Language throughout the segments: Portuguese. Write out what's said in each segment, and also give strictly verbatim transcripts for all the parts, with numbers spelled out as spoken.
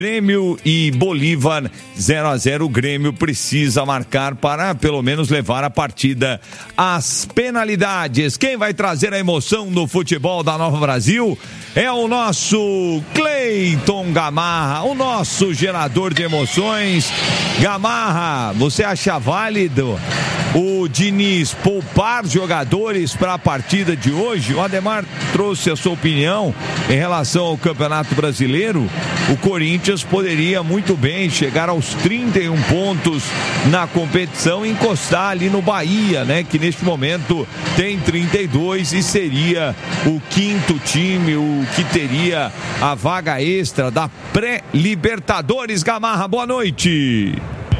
Grêmio e Bolívar zero a zero. O Grêmio precisa marcar para pelo menos levar a partida às penalidades. Quem vai trazer a emoção no futebol da Nova Brasil é o nosso Cleiton Gamarra, o nosso gerador de emoções. Gamarra, você acha válido o Diniz poupar jogadores para a partida de hoje? O Ademar trouxe a sua opinião em relação ao Campeonato Brasileiro. O Corinthians poderia muito bem chegar aos trinta e um pontos na competição e encostar ali no Bahia, né? Que neste momento tem trinta e dois e seria o quinto time, o que teria a vaga extra da pré-Libertadores. Gamarra, boa noite.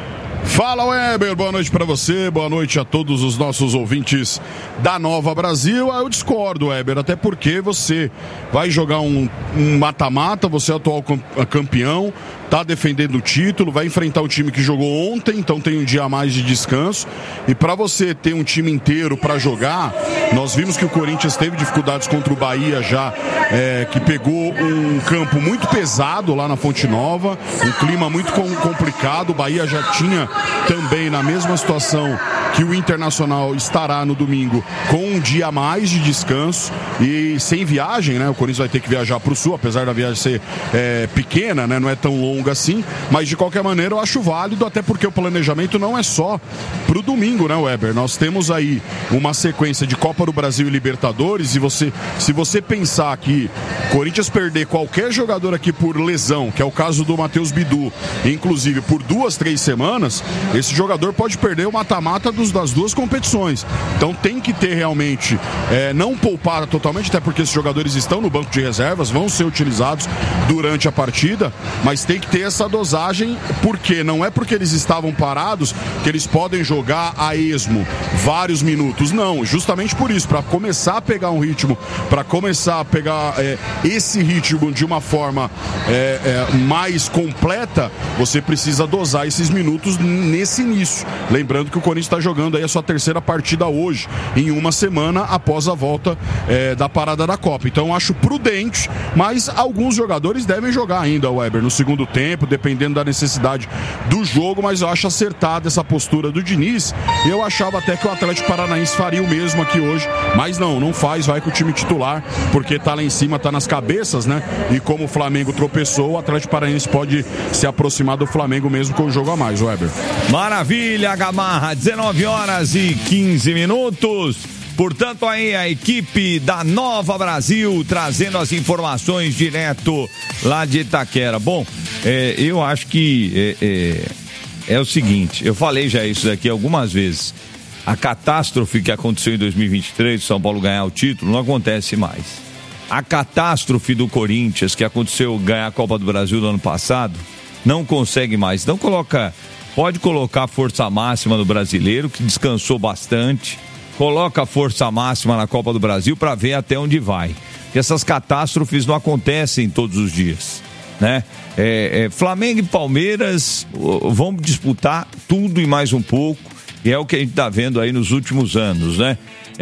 Fala, Weber, boa noite pra você, boa noite a todos os nossos ouvintes da Nova Brasil. Eu discordo, Weber, até porque você vai jogar um mata-mata, um você é atual campeão, tá defendendo o título, vai enfrentar o time que jogou ontem, então tem um dia a mais de descanso. E para você ter um time inteiro para jogar, nós vimos que o Corinthians teve dificuldades contra o Bahia já, é, que pegou um campo muito pesado lá na Fonte Nova, um clima muito com, complicado. O Bahia já tinha também na mesma situação que o Internacional estará no domingo, com um dia a mais de descanso e sem viagem, né? O Corinthians vai ter que viajar para o Sul, apesar da viagem ser é, pequena, né? Não é tão longa assim, mas de qualquer maneira eu acho válido, até porque o planejamento não é só para o domingo, né, Weber? Nós temos aí uma sequência de Copa do Brasil e Libertadores, e você, se você pensar que Corinthians perder qualquer jogador aqui por lesão, que é o caso do Matheus Bidu, inclusive por duas, três semanas, esse jogador pode perder o mata-mata dos das duas competições. Então tem que ter realmente, é, não poupar totalmente, até porque esses jogadores estão no banco de reservas, vão ser utilizados durante a partida, mas tem que ter essa dosagem, porque não é porque eles estavam parados que eles podem jogar a esmo vários minutos, não, justamente por isso, para começar a pegar um ritmo, para começar a pegar é, esse ritmo de uma forma é, é, mais completa, você precisa dosar esses minutos nesse início, lembrando que o Corinthians está jogando jogando aí a sua terceira partida hoje, em uma semana após a volta é, da parada da Copa. Então eu acho prudente, mas alguns jogadores devem jogar ainda, Weber, no segundo tempo, dependendo da necessidade do jogo, mas eu acho acertada essa postura do Diniz. Eu achava até que o Atlético Paranaense faria o mesmo aqui hoje, mas não, não faz, vai com o time titular, porque tá lá em cima, tá nas cabeças, né? E como o Flamengo tropeçou, o Atlético Paranaense pode se aproximar do Flamengo mesmo com o jogo a mais, Weber. Maravilha, Gamarra, dezenove horas e quinze minutos. Portanto, aí a equipe da Nova Brasil trazendo as informações direto lá de Itaquera. Bom, é, eu acho que é, é, é o seguinte, eu falei já isso daqui algumas vezes. A catástrofe que aconteceu em dois mil e vinte e três, São Paulo ganhar o título, não acontece mais. A catástrofe do Corinthians, que aconteceu ganhar a Copa do Brasil no ano passado, não consegue mais. Então coloca... Pode colocar a força máxima no brasileiro, que descansou bastante. Coloca a força máxima na Copa do Brasil para ver até onde vai. Porque essas catástrofes não acontecem todos os dias, né? É, é, Flamengo e Palmeiras vão disputar tudo e mais um pouco. E é o que a gente está vendo aí nos últimos anos, né?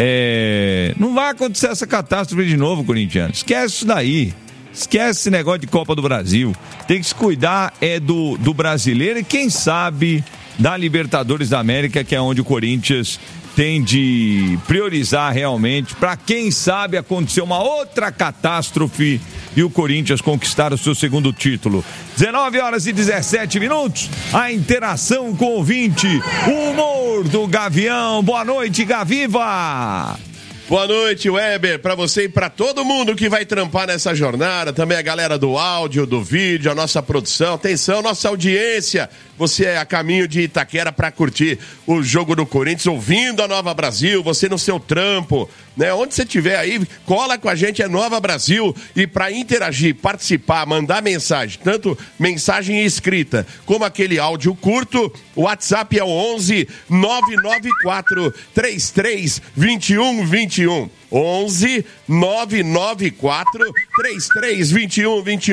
É, não vai acontecer essa catástrofe de novo, corintiano. Esquece isso daí. Esquece esse negócio de Copa do Brasil. Tem que se cuidar é do, do brasileiro e quem sabe da Libertadores da América, que é onde o Corinthians tem de priorizar realmente para quem sabe acontecer uma outra catástrofe e o Corinthians conquistar o seu segundo título. dezenove horas e dezessete minutos. A interação com o ouvinte, o humor do Gavião. Boa noite, Gaviva. Boa noite, Weber, para você e para todo mundo que vai trampar nessa jornada, também a galera do áudio, do vídeo, a nossa produção, atenção, nossa audiência, você é a caminho de Itaquera para curtir o jogo do Corinthians, ouvindo a Nova Brasil, você no seu trampo, né, onde você estiver aí, cola com a gente, é Nova Brasil, e para interagir, participar, mandar mensagem, tanto mensagem escrita, como aquele áudio curto, o WhatsApp é o onze nove nove quatro três três dois um dois um, onze nove nove quatro três três dois um dois um.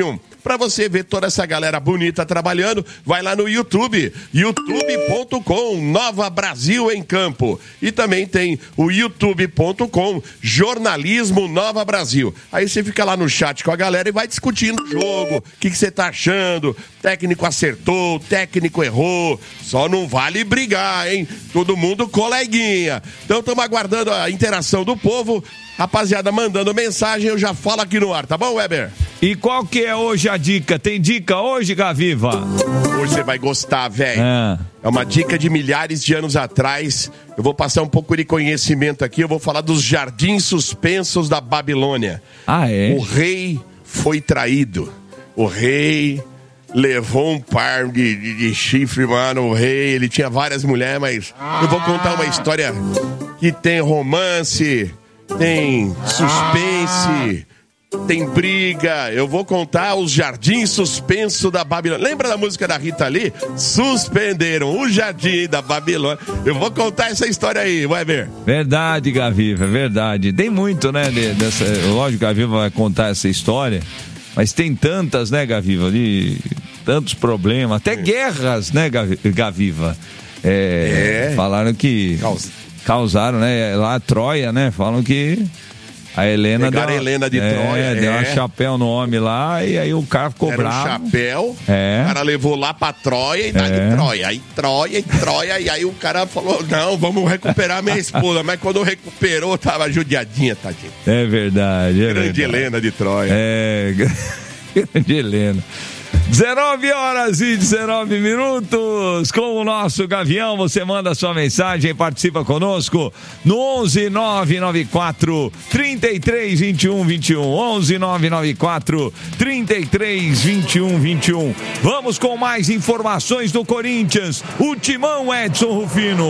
para você ver toda essa galera bonita trabalhando, vai lá no YouTube, youtube ponto com, Nova Brasil em Campo. E também tem o youtube ponto com, Jornalismo Nova Brasil. Aí você fica lá no chat com a galera e vai discutindo o jogo, o que você tá achando, técnico acertou, técnico errou, só não vale brigar, hein? Todo mundo coleguinha. Então estamos aguardando a interação do povo. Rapaziada, mandando mensagem, eu já falo aqui no ar, tá bom, Weber? E qual que é hoje a dica? Tem dica hoje, Gaviva? Hoje você vai gostar, velho. É. É uma dica de milhares de anos atrás. Eu vou passar um pouco de conhecimento aqui. Eu vou falar dos jardins suspensos da Babilônia. Ah, é? O rei foi traído. O rei levou um par de, de, de chifre, mano. O rei, ele tinha várias mulheres, mas eu vou contar uma história que tem romance, tem suspense, tem briga. Eu vou contar os jardins suspensos da Babilônia. Lembra da música da Rita Lee? Suspenderam o jardim da Babilônia. Eu vou contar essa história aí, vai ver. Verdade, Gaviva, verdade. Tem muito, né? De, dessa, lógico que a Gaviva vai contar essa história, mas tem tantas, né, Gaviva? De tantos problemas, até guerras, né, Gaviva? É, é. Falaram que Causa. causaram, né? Lá a Troia, né? Falam que a Helena Pegaram deu, a Helena de é, Troia. Deu é. um chapéu no homem lá e aí o cara ficou Era bravo. um chapéu, é. o cara levou lá pra Troia e dá é. de Troia. Aí Troia e Troia, e aí o cara falou, não, vamos recuperar minha esposa. Mas quando recuperou, tava judiadinha, tadinha. É verdade, é Grande verdade. Helena de Troia. É, grande Helena. dezenove horas e dezenove minutos com o nosso Gavião. Você manda sua mensagem, participa conosco no onze nove nove quatro, trinta e três, vinte e um, vinte e um. onze nove nove quatro, trinta e três, vinte e um, vinte e um. Vamos com mais informações do Corinthians. O Timão, Edson Rufino.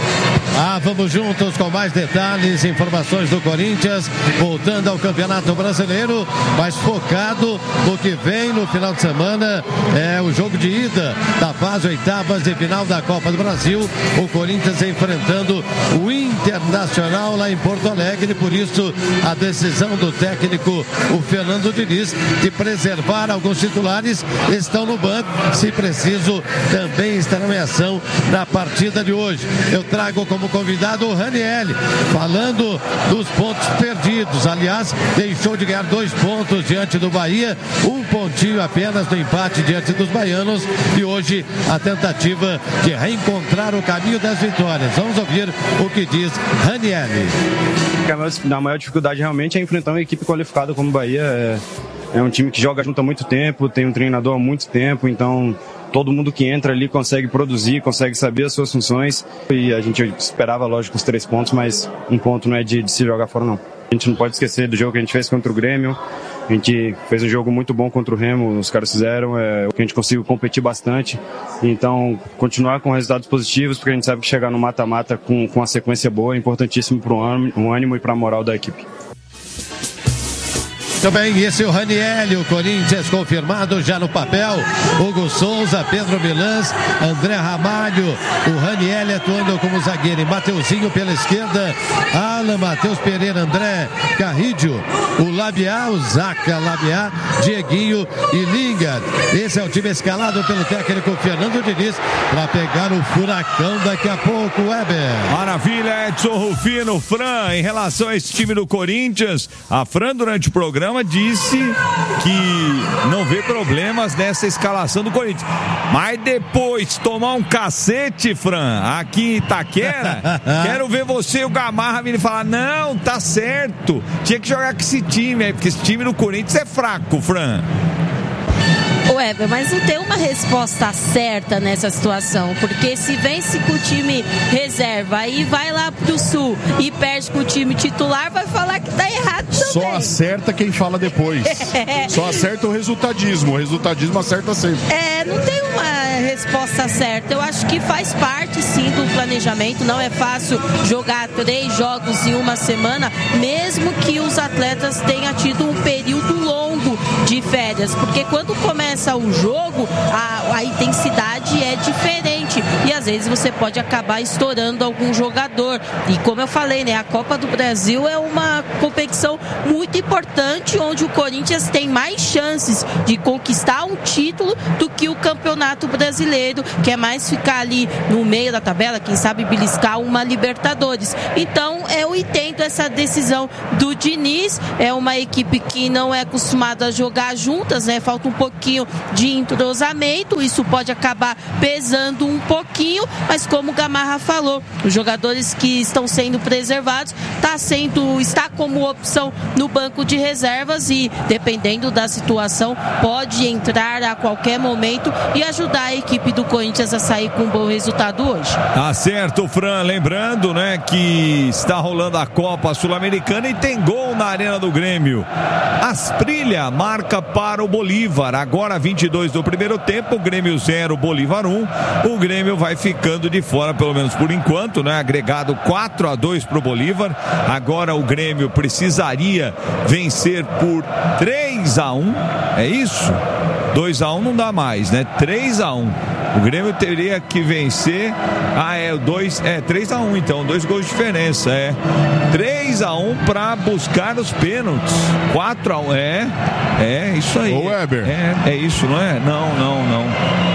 Ah, vamos juntos com mais detalhes, informações do Corinthians, voltando ao Campeonato Brasileiro, mas focado no que vem no final de semana. É o jogo de ida da fase oitavas de final da Copa do Brasil. O Corinthians enfrentando o Internacional lá em Porto Alegre. Por isso, a decisão do técnico, o Fernando Diniz, de preservar alguns titulares, estão no banco. Se preciso, também estarão em ação na partida de hoje. Eu trago como convidado o Ranieri, falando dos pontos perdidos. Aliás, deixou de ganhar dois pontos diante do Bahia, um pontinho apenas no empate diante dos baianos, e hoje a tentativa de reencontrar o caminho das vitórias. Vamos ouvir o que diz Ranieri. A maior dificuldade realmente é enfrentar uma equipe qualificada como o Bahia. É, é um time que joga junto há muito tempo, tem um treinador há muito tempo, então todo mundo que entra ali consegue produzir, consegue saber as suas funções, e a gente esperava, lógico, os três pontos, mas um ponto não é de, de se jogar fora, não. A gente não pode esquecer do jogo que a gente fez contra o Grêmio. A gente fez um jogo muito bom contra o Remo, os caras fizeram, é, que a gente conseguiu competir bastante. Então, continuar com resultados positivos, porque a gente sabe que chegar no mata-mata com, com uma sequência boa é importantíssimo para o ânimo e para a moral da equipe. Muito bem, esse é o Ranieri, o Corinthians confirmado já no papel. Hugo Souza, Pedro Milans, André Ramalho, o Ranieri atuando como zagueiro, e Mateuzinho pela esquerda, Alan, Matheus Pereira, André Carrídio, o Labiá, o Zaca Labiá, Dieguinho e Lingard. Esse é o time escalado pelo técnico Fernando Diniz para pegar o furacão daqui a pouco, Weber. Maravilha, Edson Rufino. Fran, em relação a esse time do Corinthians, a Fran durante o programa disse que não vê problemas nessa escalação do Corinthians, mas depois tomar um cacete, Fran, aqui em Itaquera, quero ver você e o Gamarra virem falar, não, tá certo, tinha que jogar com esse time aí, porque esse time do Corinthians é fraco, Fran. Weber, mas não tem uma resposta certa nessa situação, porque se vence com o time reserva, aí vai lá pro Sul e perde com o time titular, vai falar que tá errado também. Só acerta quem fala depois. É. Só acerta o resultadismo, o resultadismo acerta sempre. É, não tem uma é, resposta certa. Eu acho que faz parte, sim, do planejamento. Não é fácil jogar três jogos em uma semana, mesmo que os atletas tenham tido um período longo de férias, porque quando começa o jogo, a, a intensidade é diferente e às vezes você pode acabar estourando algum jogador. E como eu falei, né, a Copa do Brasil é uma competição muito importante, onde o Corinthians tem mais chances de conquistar um título do que o Campeonato Brasileiro, que é mais ficar ali no meio da tabela, quem sabe beliscar uma Libertadores. Então eu entendo essa decisão do Diniz. É uma equipe que não é acostumada a jogar juntas, né? Falta um pouquinho de entrosamento, isso pode acabar pesando um pouquinho, mas como o Gamarra falou, os jogadores que estão sendo preservados tá sendo, está como opção no banco de reservas e, dependendo da situação, pode entrar a qualquer momento e ajudar a equipe do Corinthians a sair com um bom resultado hoje. Tá certo, Fran. Lembrando, né, que está rolando a Copa Sul-Americana e tem gol na Arena do Grêmio. Asprilha marca para o Bolívar. Agora vinte e dois do primeiro tempo, Grêmio zero, Bolívar um. O Grêmio vai ficando de fora, pelo menos por enquanto, né? Agregado quatro a dois para o Bolívar. Agora o Grêmio precisaria vencer por três a um. É isso? dois a um não dá mais, né? três a um. O Grêmio teria que vencer. Ah, é, dois, é três a um, então, dois gols de diferença. É três a um para buscar os pênaltis. quatro a um, é, é isso aí. Ô, Weber. É, é isso, não é? Não, não, não.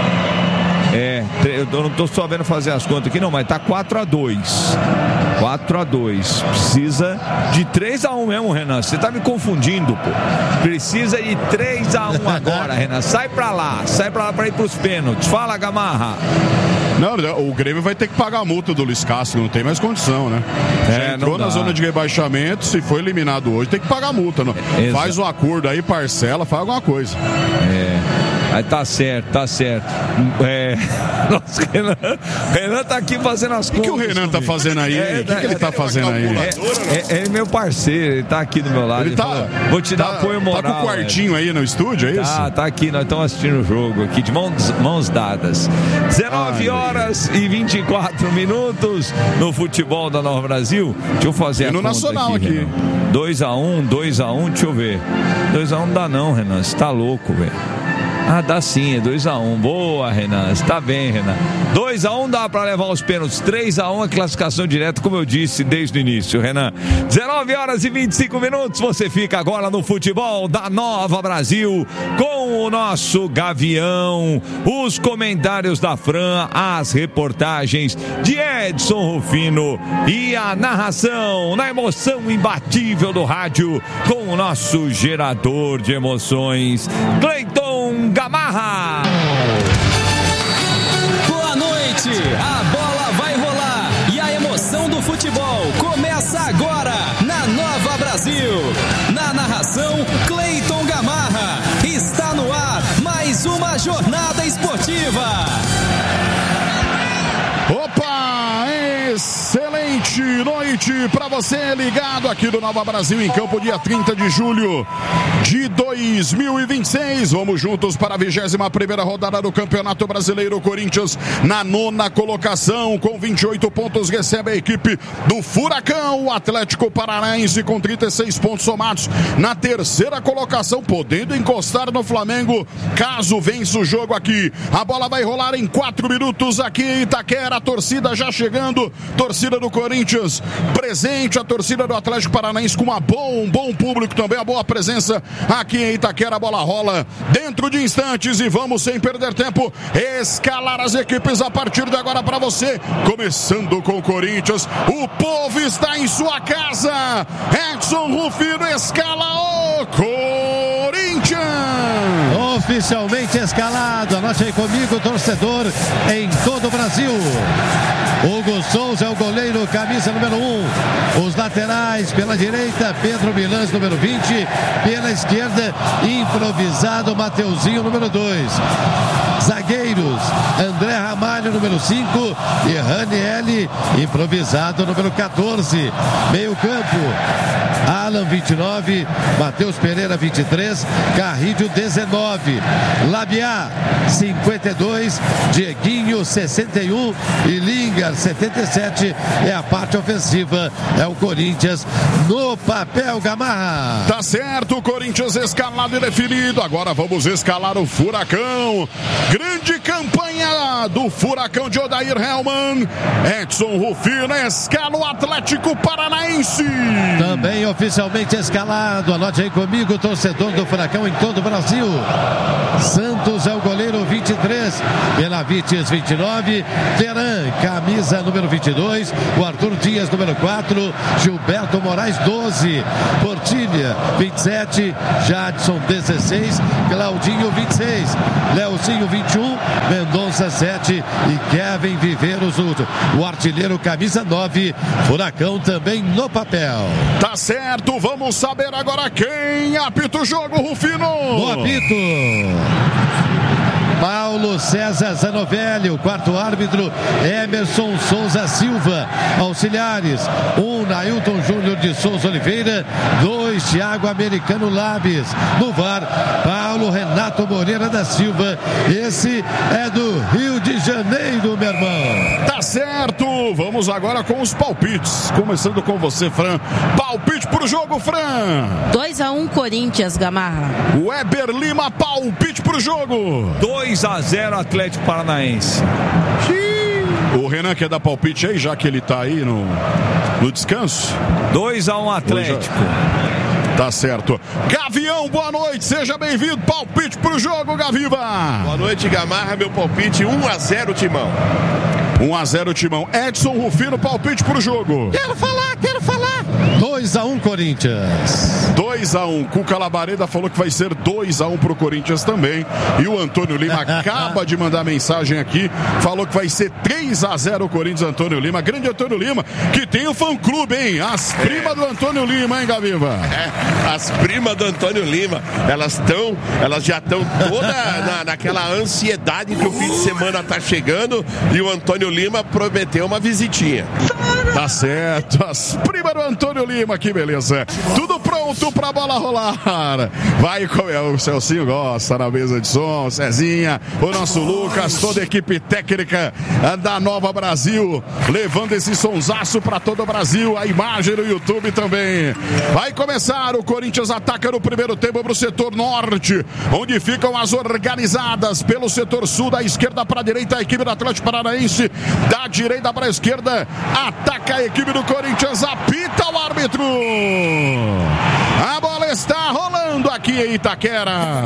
É, eu não tô só vendo fazer as contas aqui, não, mas tá quatro a dois. quatro a dois. Precisa de três a um mesmo, Renan. Você tá me confundindo, pô. Precisa de três a um agora, Renan. Sai pra lá, sai pra lá pra ir pros pênaltis. Fala, Gamarra. Não, o Grêmio vai ter que pagar a multa do Luiz Castro, não tem mais condição, né? É, já entrou na zona de rebaixamento, se foi eliminado hoje, tem que pagar a multa. Não? Faz um acordo aí, parcela, faz alguma coisa. É. Aí tá certo, tá certo. É... Nossa, Renan, Renan tá aqui fazendo as contas. O que o Renan tá fazendo aí? O é, que, que ele tá fazendo aí? É, é, é meu parceiro, ele tá aqui do meu lado. Ele tá, falou, vou te tá, dar apoio moral. Tá com o quartinho é. aí no estúdio, é isso? Tá, tá aqui, nós estamos assistindo o jogo aqui, de mãos, mãos dadas. dezenove horas e vinte e quatro minutos no futebol da Nova Brasil. Deixa eu fazer e a no conta Nacional aqui. aqui. dois a um, dois a um, deixa eu ver. dois a um não dá não, Renan, você tá louco, velho. Ah, dá sim, é dois a um. Boa, Renan. Está bem, Renan. dois a um dá para levar os pênaltis. três a um a classificação direta, como eu disse desde o início, Renan. dezenove horas e vinte e cinco minutos. Você fica agora no futebol da Nova Brasil com o nosso Gavião, os comentários da Fran, as reportagens de Edson Rufino e a narração na emoção imbatível do rádio com o nosso gerador de emoções, Cleiton Gamarra. Boa noite, a bola vai rolar e a emoção do futebol começa agora na Nova Brasil. Na narração, Cleiton Gamarra. Está no ar mais uma jornada esportiva. Opa, excelente noite para você ligado aqui do Nova Brasil em campo, dia trinta de julho de dois mil e vinte e seis. Vamos juntos para a vigésima primeira rodada do Campeonato Brasileiro. Corinthians na nona colocação com vinte e oito pontos, recebe a equipe do Furacão. O Atlético Paranaense com trinta e seis pontos somados na terceira colocação, podendo encostar no Flamengo caso vença o jogo aqui. A bola vai rolar em quatro minutos aqui em Itaquera. A torcida já chegando, torcida do Corinthians presente, a torcida do Atlético Paranaense com uma boa, um bom público também, a boa presença aqui em Itaquera. A bola rola dentro de instantes e vamos, sem perder tempo, escalar as equipes a partir de agora para você, começando com o Corinthians. O povo está em sua casa. Edson Rufino escala o Corinthians. Oficialmente escalado, anote aí comigo, torcedor em todo o Brasil. Hugo Souza é o goleiro, camisa número um. Os laterais pela direita, Pedro Milans, número vinte. Pela esquerda, improvisado, Mateuzinho, número dois. Zagueiros, André Ramalho número cinco, e Raniel, improvisado, número quatorze. Meio campo, Alan, vinte e nove, Matheus Pereira, vinte e três, Carrilho, dezenove, Labiá, cinquenta e dois, Dieguinho, sessenta e um e Lingar, setenta e sete. É a parte ofensiva, é o Corinthians no papel, Gamarra. Tá certo, o Corinthians escalado e definido. Agora vamos escalar o Furacão. Grande campanha do Furacão de Odair Hellmann. Edson Rufino escala o Atlético Paranaense. Também oficialmente escalado, anote aí comigo, torcedor do Furacão em todo o Brasil. Santos é o goleiro, vinte e três, Benavides, vinte e nove, Teran, camisa número vinte e dois, o Arthur Dias, número quatro, Gilberto Moraes, doze, Portilha, vinte e sete, Jadson, dezesseis, Claudinho, vinte e seis, Leozinho, vinte e um, Mendonça, sete e Kevin Viveiros, o artilheiro, camisa nove. Furacão também no papel. Tá certo, vamos saber agora quem apita o jogo, Rufino. No apito, Paulo César Zanovelli, o quarto árbitro, Emerson Souza Silva, auxiliares, um, Nailton Júnior de Souza Oliveira, dois, Thiago Americano Labes, no V A R, Paulo Renato Moreira da Silva. Esse é do Rio de Janeiro, meu irmão. Tá certo, vamos agora com os palpites, começando com você, Fran. Palpite pro jogo, Fran. dois a um Corinthians, Gamarra. Weber Lima, palpite pro jogo. dois a zero Atlético Paranaense. O Renan quer dar palpite aí, já que ele tá aí no, no descanso? dois a um Atlético. Tá certo. Gavião, boa noite, seja bem-vindo. Palpite pro jogo, Gaviva. Boa noite, Gamarra. Meu palpite, um a zero Timão. um a zero Timão. Edson Rufino, palpite pro jogo. Quero falar, quero falar. dois a um Corinthians. dois a um. Cuca Labareda falou que vai ser dois a um pro Corinthians também. E o Antônio Lima acaba de mandar mensagem aqui. Falou que vai ser três a zero o Corinthians, Antônio Lima. Grande Antônio Lima, que tem o fã-clube, hein? As primas do Antônio Lima, hein, Gaviva? É, as primas do Antônio Lima, elas estão, elas já estão toda na, naquela ansiedade que o fim de semana tá chegando e o Antônio Lima prometeu uma visitinha. Tá certo, as primas do Antônio Lima, que beleza. Tudo pronto pra bola rolar. Vai comer, o Celcinho gosta na mesa de som, Cezinha, o nosso Lucas, toda a equipe técnica da Nova Brasil, levando esse sonsaço pra todo o Brasil, a imagem no YouTube também. Vai começar, o Corinthians ataca no primeiro tempo pro setor norte, onde ficam as organizadas pelo setor sul, da esquerda pra direita, a equipe do Atlético Paranaense, da direita pra esquerda, ataca a equipe do Corinthians, apita o árbitro. A bola está rolando aqui em Itaquera.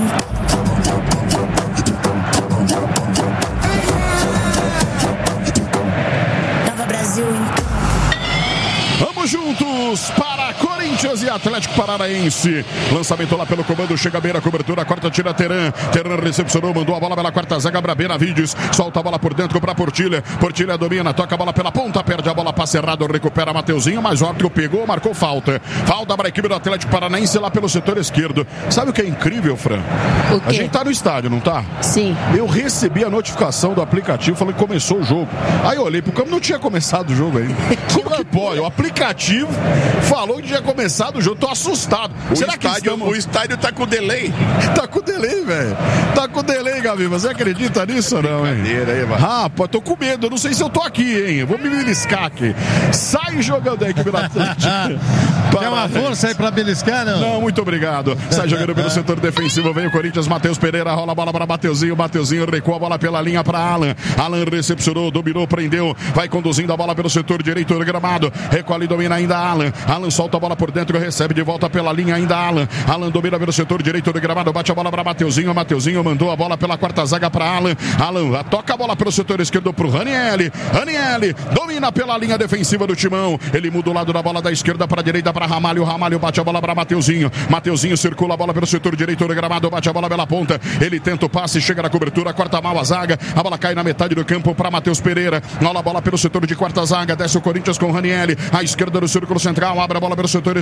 Nova Brasil. Vamos juntos para Corinthians e Atlético Paranaense. Lançamento lá pelo comando, chega bem na cobertura, quarta tira Teran. Teran recepcionou, mandou a bola pela quarta zaga para Benavides. Solta a bola por dentro para Portilha. Portilha domina, toca a bola pela ponta, perde a bola, passe errado, recupera Mateuzinho, mas o árbitro pegou, marcou falta. Falta para a equipe do Atlético Paranaense lá pelo setor esquerdo. Sabe o que é incrível, Fran? O quê? A gente tá no estádio, não tá? Sim. Eu recebi a notificação do aplicativo falando que começou o jogo. Aí eu olhei pro campo, não tinha começado o jogo ainda. Como que pode? O aplicativo falou que tinha começado o jogo, tô assustado. O Será estádio, que estamos... o estádio tá com delay. Tá com delay, velho. Tá com delay, Gavi. Você acredita nisso ou não, hein? Aí, Rapaz, tô com medo. Eu não sei se eu tô aqui, hein? Eu vou me beliscar aqui. Sai jogando a equipe do Atlético. Quer uma força aí pra beliscar, não? Não, muito obrigado. Sai jogando pelo setor defensivo. Vem o Corinthians, Matheus Pereira. Rola a bola para Mateuzinho. Mateuzinho recua a bola pela linha para Alan. Alan recepcionou, dominou, prendeu. Vai conduzindo a bola pelo setor direito do gramado. Recolhe e domina ainda Alan. Alan solta a bola por dentro, recebe de volta pela linha ainda Alan. Alan domina pelo setor direito do gramado. Bate a bola para Mateuzinho. Mateuzinho mandou a bola pela quarta zaga para Alan. Alan toca a bola pelo setor esquerdo para o Raniel. Raniel domina pela linha defensiva do Timão. Ele muda o lado da bola da esquerda para a direita para Ramalho. Ramalho bate a bola para Mateuzinho. Mateuzinho circula a bola pelo setor direito do gramado. Bate a bola pela ponta. Ele tenta o passe, chega na cobertura, corta mal a zaga. A bola cai na metade do campo para Matheus Pereira. Rola a bola pelo setor de quarta zaga. Desce o Corinthians com o Raniel. À esquerda do círculo central. Abre a bola pelo setor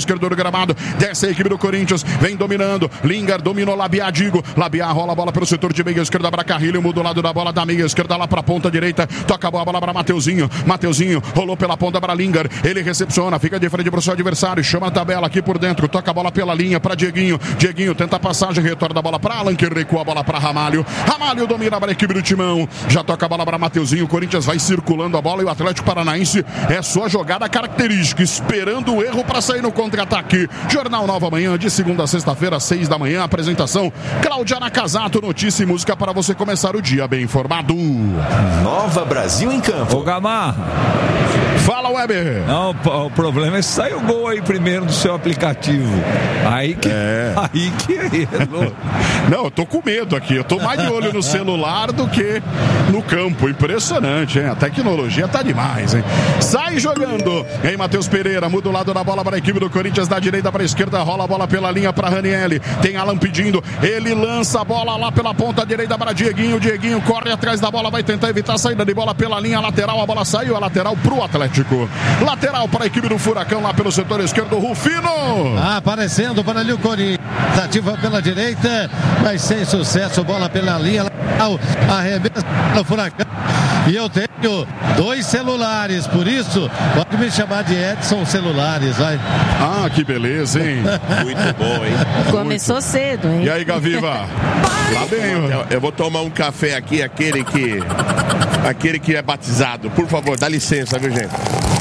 esquerdo do gramado. Desce a equipe do Corinthians, vem dominando. Lingard dominou Labiá, Digo. Labiá rola a bola pelo setor de meia esquerda para Carrilho, muda o lado da bola da meia esquerda lá para a ponta direita. Toca a bola para Mateuzinho. Mateuzinho rolou pela ponta para Lingard. Ele recepciona, fica de frente para o seu adversário. Chama a tabela aqui por dentro. Toca a bola pela linha para Dieguinho. Dieguinho tenta a passagem, retorna a bola para Alan, que recua a bola para Ramalho. Ramalho domina para a equipe do Timão. Já toca a bola para Mateuzinho. O Corinthians vai circulando a bola e o Atlético Paranaense é sua jogada característica, esperando o erro para sair no contra-ataque. Jornal Nova Manhã, de segunda a sexta-feira, seis da manhã. Apresentação Cláudia Nakazato. Notícia e música para você começar o dia bem informado. Nova Brasil em campo. Ô Gamarra. Fala, Weber. Não, o problema é se sair o gol aí primeiro do seu aplicativo. Aí que é, aí que é erro. Não, eu tô com medo aqui. Eu tô mais de olho no celular do que no campo. Impressionante, hein? A tecnologia tá demais, hein? Sai jogando. Hein, Matheus Pereira muda o lado da bola para a equipe do Corinthians, da direita para a esquerda, rola a bola pela linha para Ranielli. Tem Alan pedindo. Ele lança a bola lá pela ponta direita para Dieguinho. Dieguinho corre atrás da bola, vai tentar evitar a saída de bola pela linha lateral. A bola saiu, a lateral pro Atlético. Lateral para a equipe do Furacão lá pelo setor esquerdo, Rufino. Aparecendo para ali o Corinthians. Ativa pela direita, mas sem sucesso. Bola pela linha lateral. Arremessa no Furacão. E eu tenho dois celulares, por isso pode me chamar de Edson Celulares, vai. Ah, que beleza, hein? Muito bom, hein? Começou Muito. cedo, hein? E aí, Gaviva? Lá bem, eu, eu vou tomar um café aqui, aquele que aquele que é batizado. Por favor, dá licença, viu, gente?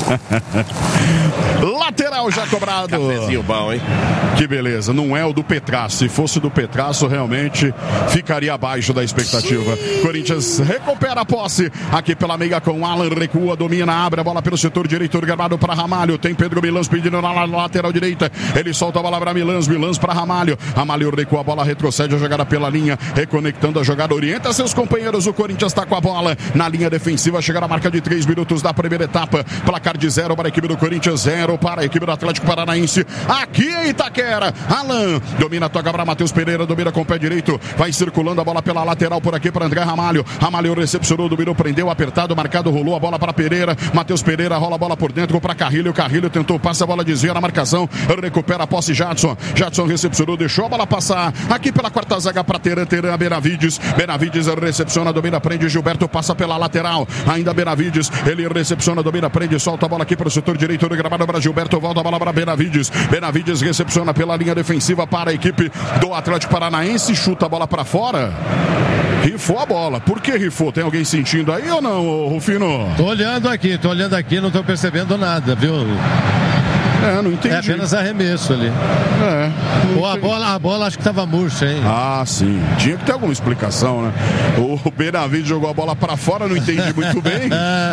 Lateral já cobrado. Cafezinho bom, hein? Que beleza, não é o do Petraço. Se fosse do Petraço, realmente ficaria abaixo da expectativa. Corinthians recupera a posse aqui pela meia com Alan, recua, domina, abre a bola pelo setor direito do gramado para Ramalho. Tem Pedro Milans pedindo na lateral direita. Ele solta a bola para Milans, Milans para Ramalho. Ramalho recua a bola, retrocede a jogada pela linha, reconectando a jogada, orienta seus companheiros. O Corinthians está com a bola na linha defensiva, chega na marca de três minutos da primeira etapa. Placar de zero para a equipe do Corinthians, zero para a equipe do Atlético Paranaense. Aqui em Itaquera, Alan domina, toca para Matheus Pereira, domina com o pé direito, vai circulando a bola pela lateral por aqui para André Ramalho. Ramalho recepcionou, dominou, prendeu, apertado, marcado, rolou a bola para Pereira. Matheus Pereira rola a bola por dentro para Carrilho. Carrilho tentou, passa a bola, desvia na marcação, recupera a posse Jadson. Jadson recepcionou, deixou a bola passar aqui pela quarta zaga para Teran, Teran, Benavides. Benavides recepciona, domina, prende, Gilberto passa pela lateral. Ainda Benavides, ele recepciona, domina, prende, solta a bola aqui para o setor direito do gramado para Gilberto, volta a bola para Benavides. Benavides recepciona pela linha defensiva para a equipe do Atlético Paranaense, chuta a bola para fora. Rifou a bola. Por que rifou? Tem alguém sentindo aí ou não, Rufino? Tô olhando aqui, tô olhando aqui, não tô percebendo nada, viu? É, não entendi. É apenas arremesso ali. É. Ou a bola, a bola acho que tava murcha, hein? Ah, sim. Tinha que ter alguma explicação, né? O Benavides jogou a bola para fora, não entendi muito bem.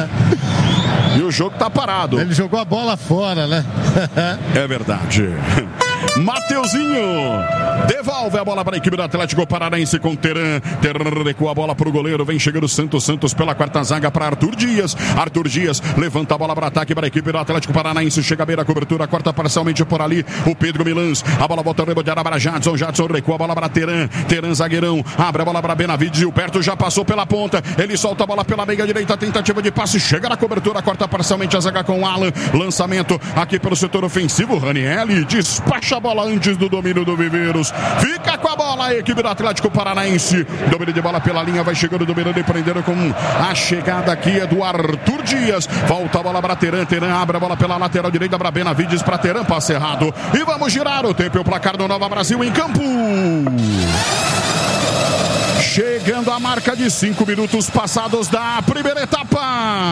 E o jogo tá parado. Ele jogou a bola fora, né? É verdade. Mateuzinho devolve a bola para a equipe do Atlético Paranaense com Teran. Teran recua a bola para o goleiro. Vem chegando Santos. Santos pela quarta zaga para Arthur Dias. Arthur Dias levanta a bola para ataque para a equipe do Atlético Paranaense. Chega a beira, cobertura, corta parcialmente por ali o Pedro Milans. A bola volta a rebotear para Jadson. Jadson recua a bola para Teran. Teran zagueirão. Abre a bola para Benavides. E o Perto já passou pela ponta. Ele solta a bola pela meia direita. Tentativa de passe. Chega na cobertura, corta parcialmente a zaga com Alan. Lançamento aqui pelo setor ofensivo. Ranielli despacha a bola antes do domínio do Viveiros. Fica com a bola a equipe do Atlético Paranaense. Domínio de bola pela linha, vai chegando, dominando e prendendo com a chegada aqui é do Arthur Dias. Volta a bola para Teran. Teran abre a bola pela lateral direita para Benavides, para Teran, passe errado. E vamos girar o tempo e o placar do Nova Brasil em campo. Chegando a marca de cinco minutos passados da primeira etapa.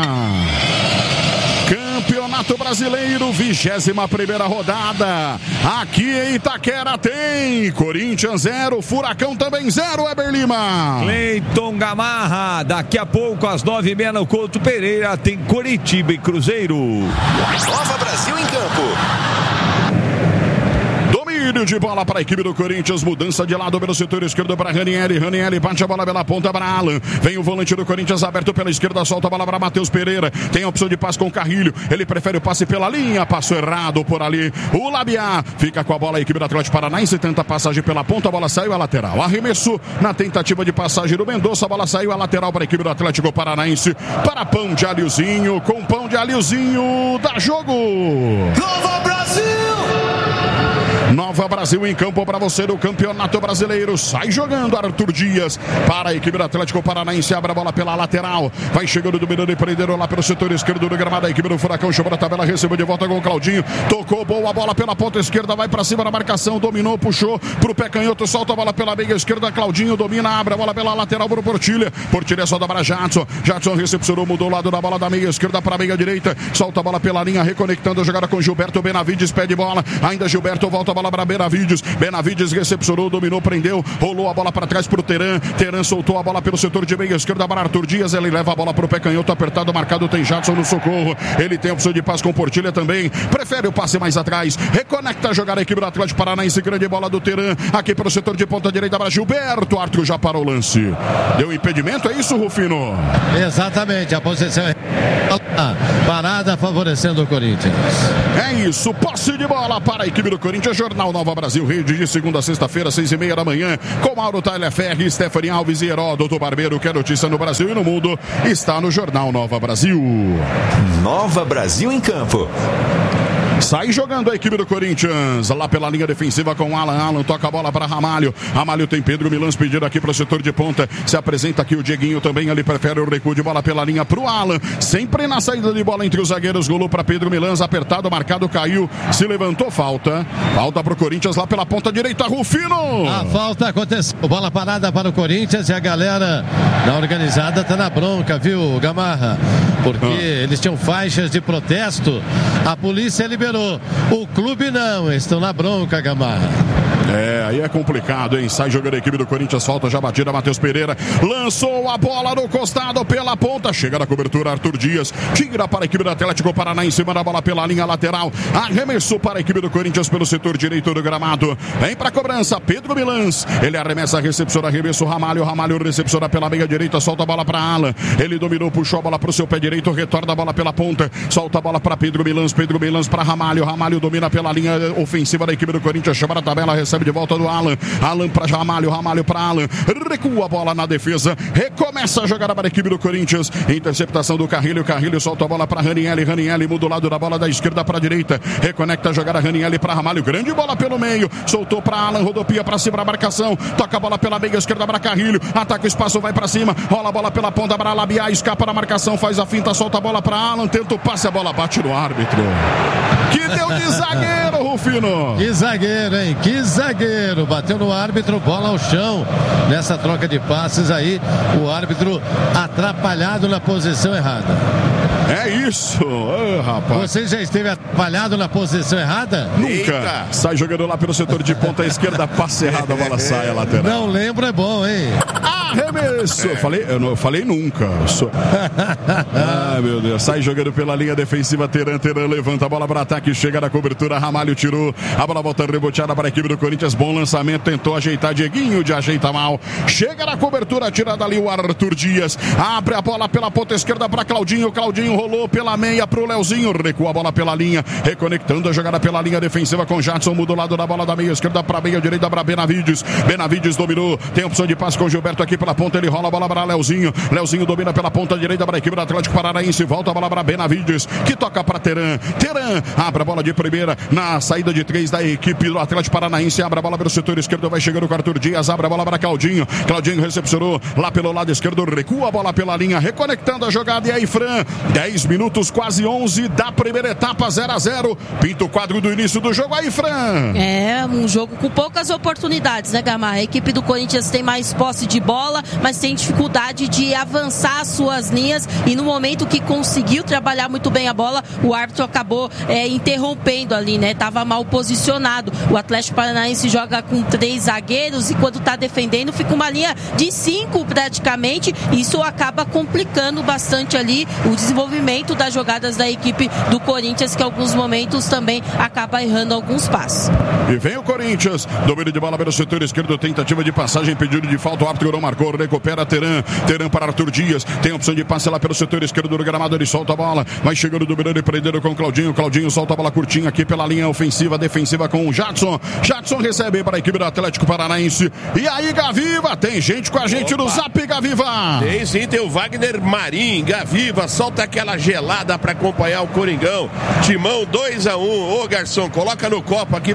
Campeonato Brasileiro, vigésima primeira rodada. Aqui em Itaquera tem Corinthians zero, Furacão também zero, Weber Lima. Cleiton Gamarra, daqui a pouco às nove e meia no Couto Pereira tem Coritiba e Cruzeiro. Nova Brasil em campo. Domínio de bola para a equipe do Corinthians, mudança de lado pelo setor esquerdo para Ranieri. Ranieri bate a bola pela ponta para Alan. Vem o volante do Corinthians aberto pela esquerda, solta a bola para Matheus Pereira. Tem a opção de passe com o Carrilho. Ele prefere o passe pela linha, passo errado por ali. O Labiá fica com a bola, a equipe do Atlético Paranaense tenta a passagem pela ponta, a bola saiu a lateral. Arremesso na tentativa de passagem do Mendonça, a bola saiu a lateral para a equipe do Atlético Paranaense. Para pão de alhozinho, com pão de alhozinho, dá jogo. Nova Brasil! Nova Brasil em campo para você do Campeonato Brasileiro. Sai jogando Arthur Dias para a equipe do Atlético Paranaense. Abre a bola pela lateral. Vai chegando, dominando e prendendo lá pelo setor esquerdo do gramado. A equipe do Furacão chamou a tabela, recebeu de volta com o Claudinho. Tocou boa bola pela ponta esquerda. Vai para cima da marcação. Dominou, puxou pro pé canhoto. Solta a bola pela meia esquerda. Claudinho domina, abre a bola pela lateral pro Portilha. Portilha solta para Jadson. Jadson recepcionou, mudou o lado da bola da meia esquerda para a meia direita. Solta a bola pela linha, reconectando a jogada com Gilberto Benavides. Pede bola. Ainda Gilberto volta a bola para Benavides. Benavides recepcionou, dominou, prendeu. Rolou a bola para trás pro Teran. Teran soltou a bola pelo setor de meia esquerda para Arthur Dias. Ele leva a bola pro pé canhoto apertado, marcado. Tem Jadson no socorro. Ele tem a opção de passe com Portilha também. Prefere o passe mais atrás. Reconecta a jogada a equipe do Atlético Paranaense. Grande bola do Teran. Aqui pelo setor de ponta direita para Gilberto. Arthur já parou o lance. Deu impedimento, é isso, Rufino? Exatamente, a posição é parada favorecendo o Corinthians. É isso, posse de bola para a equipe do Corinthians. Jornal Nova Brasil, rede de segunda a sexta-feira, seis e meia da manhã, com Mauro Tagliaferri, Stephanie Alves e Heródoto Barbeiro. Que é notícia no Brasil e no mundo está no Jornal Nova Brasil. Nova Brasil em campo. Sai jogando a equipe do Corinthians, lá pela linha defensiva com Alan. Alan toca a bola para Ramalho. Ramalho tem Pedro Milans pedido aqui para o setor de ponta. Se apresenta aqui o Dieguinho também. Ele prefere o recuo de bola pela linha para o Alan. Sempre na saída de bola entre os zagueiros. Rolou para Pedro Milans. Apertado, marcado, caiu. Se levantou, falta. Falta para o Corinthians lá pela ponta direita. Rufino. A falta aconteceu. Bola parada para o Corinthians e a galera da organizada tá na bronca, viu, Gamarra? Porque ah. eles tinham faixas de protesto. A polícia liberou. O clube não, estão na bronca, Gamarra. É, aí é complicado, hein? Sai jogando a equipe do Corinthians, falta já batida, Matheus Pereira lançou a bola no costado pela ponta, chega na cobertura Arthur Dias, tira para a equipe do Atlético Paraná em cima da bola pela linha lateral, arremessou para a equipe do Corinthians pelo setor direito do gramado, vem para a cobrança, Pedro Milans, ele arremessa, recepciona, arremesso, Ramalho, Ramalho recepciona pela meia direita, solta a bola para Alan, ele dominou, puxou a bola para o seu pé direito, retorna a bola pela ponta, solta a bola para Pedro Milans, Pedro Milans para Ramalho, Ramalho domina pela linha ofensiva da equipe do Corinthians, chama na tabela, recebe de volta do Alan, Alan para Ramalho, Ramalho para Alan, recua a bola na defesa, recomeça a jogada para a equipe do Corinthians, interceptação do Carrilho, Carrilho solta a bola para Ranielli, Ranielli muda o lado da bola da esquerda para a direita, reconecta a jogada Ranielli para Ramalho, grande bola pelo meio, soltou para Alan, rodopia para cima da marcação, toca a bola pela meia esquerda para Carrilho, ataca o espaço, vai para cima, rola a bola pela ponta para Labiá, escapa da marcação, faz a finta, solta a bola para Alan, tenta o passe, a bola bate no árbitro. Que deu de zagueiro, Rufino. Que zagueiro, hein? Que zagueiro. Bateu no árbitro, bola ao chão. Nessa troca de passes aí, o árbitro atrapalhado na posição errada. É isso, oh, rapaz. Você já esteve atrapalhado na posição errada? Nunca. Eita. Sai jogando lá pelo setor de ponta esquerda, passe errado, a bola sai a lateral. Não lembro, é bom, hein? Arremesso. É. Falei, eu, não, eu falei nunca. Sou... Ai, meu Deus. Sai jogando pela linha defensiva, Teran, Teran levanta a bola para ataque, chega na cobertura, Ramalho tirou, a bola volta reboteada para a equipe do Corinthians, bom lançamento, tentou ajeitar, Dieguinho de ajeita mal, chega na cobertura, tirada ali o Arthur Dias, abre a bola pela ponta esquerda para Claudinho, Claudinho rolou pela meia pro Leozinho, recua a bola pela linha, reconectando a jogada pela linha defensiva com Jadson, muda o lado da bola da meia esquerda para a meia direita para Benavides, Benavides dominou, tem opção de passe com Gilberto aqui pela ponta, ele rola a bola para Leozinho, Leozinho domina pela ponta direita para a equipe do Atlético Paranaense, volta a bola para Benavides, que toca para Teran, Teran, abre a bola de primeira, na saída de três da equipe do Atlético Paranaense, abre a bola pelo setor esquerdo, vai chegando com Arthur Dias, abre a bola para Claudinho, Claudinho recepcionou lá pelo lado esquerdo, recua a bola pela linha, reconectando a jogada, e aí Fran, dez minutos, quase onze da primeira etapa, zero a zero, pinta o quadro do início do jogo, aí Fran. É, um jogo com poucas oportunidades, né, Gamarra? A equipe do Corinthians tem mais posse de bola, mas tem dificuldade de avançar as suas linhas, e no momento que conseguiu trabalhar muito bem a bola, o árbitro acabou é, interrompendo ali, né? Tava mal posicionado. O Atlético Paranaense joga com três zagueiros e quando tá defendendo fica uma linha de cinco praticamente. Isso acaba complicando bastante ali o desenvolvimento das jogadas da equipe do Corinthians, que em alguns momentos também acaba errando alguns passos. E vem o Corinthians, domínio de bola pelo setor esquerdo, tentativa de passagem, pedido de falta, o árbitro não marcou, recupera Teran, Teran para Arthur Dias, tem opção de passe lá pelo setor esquerdo do gramado, ele solta a bola, vai chegando, dominando e prendendo com o Claudinho, Claudinho solta a bola curtinha aqui pela linha ofensiva, defensiva com o Jadson, Jadson recebe para a equipe do Atlético Paranaense, e aí Gaviva, tem gente com a gente Opa. no Zap, Gaviva. Tem sim, tem o Wagner Marim, Gaviva, solta aquela gelada para acompanhar o Coringão, Timão dois a um, ô garçom, coloca no copo aqui pro nosso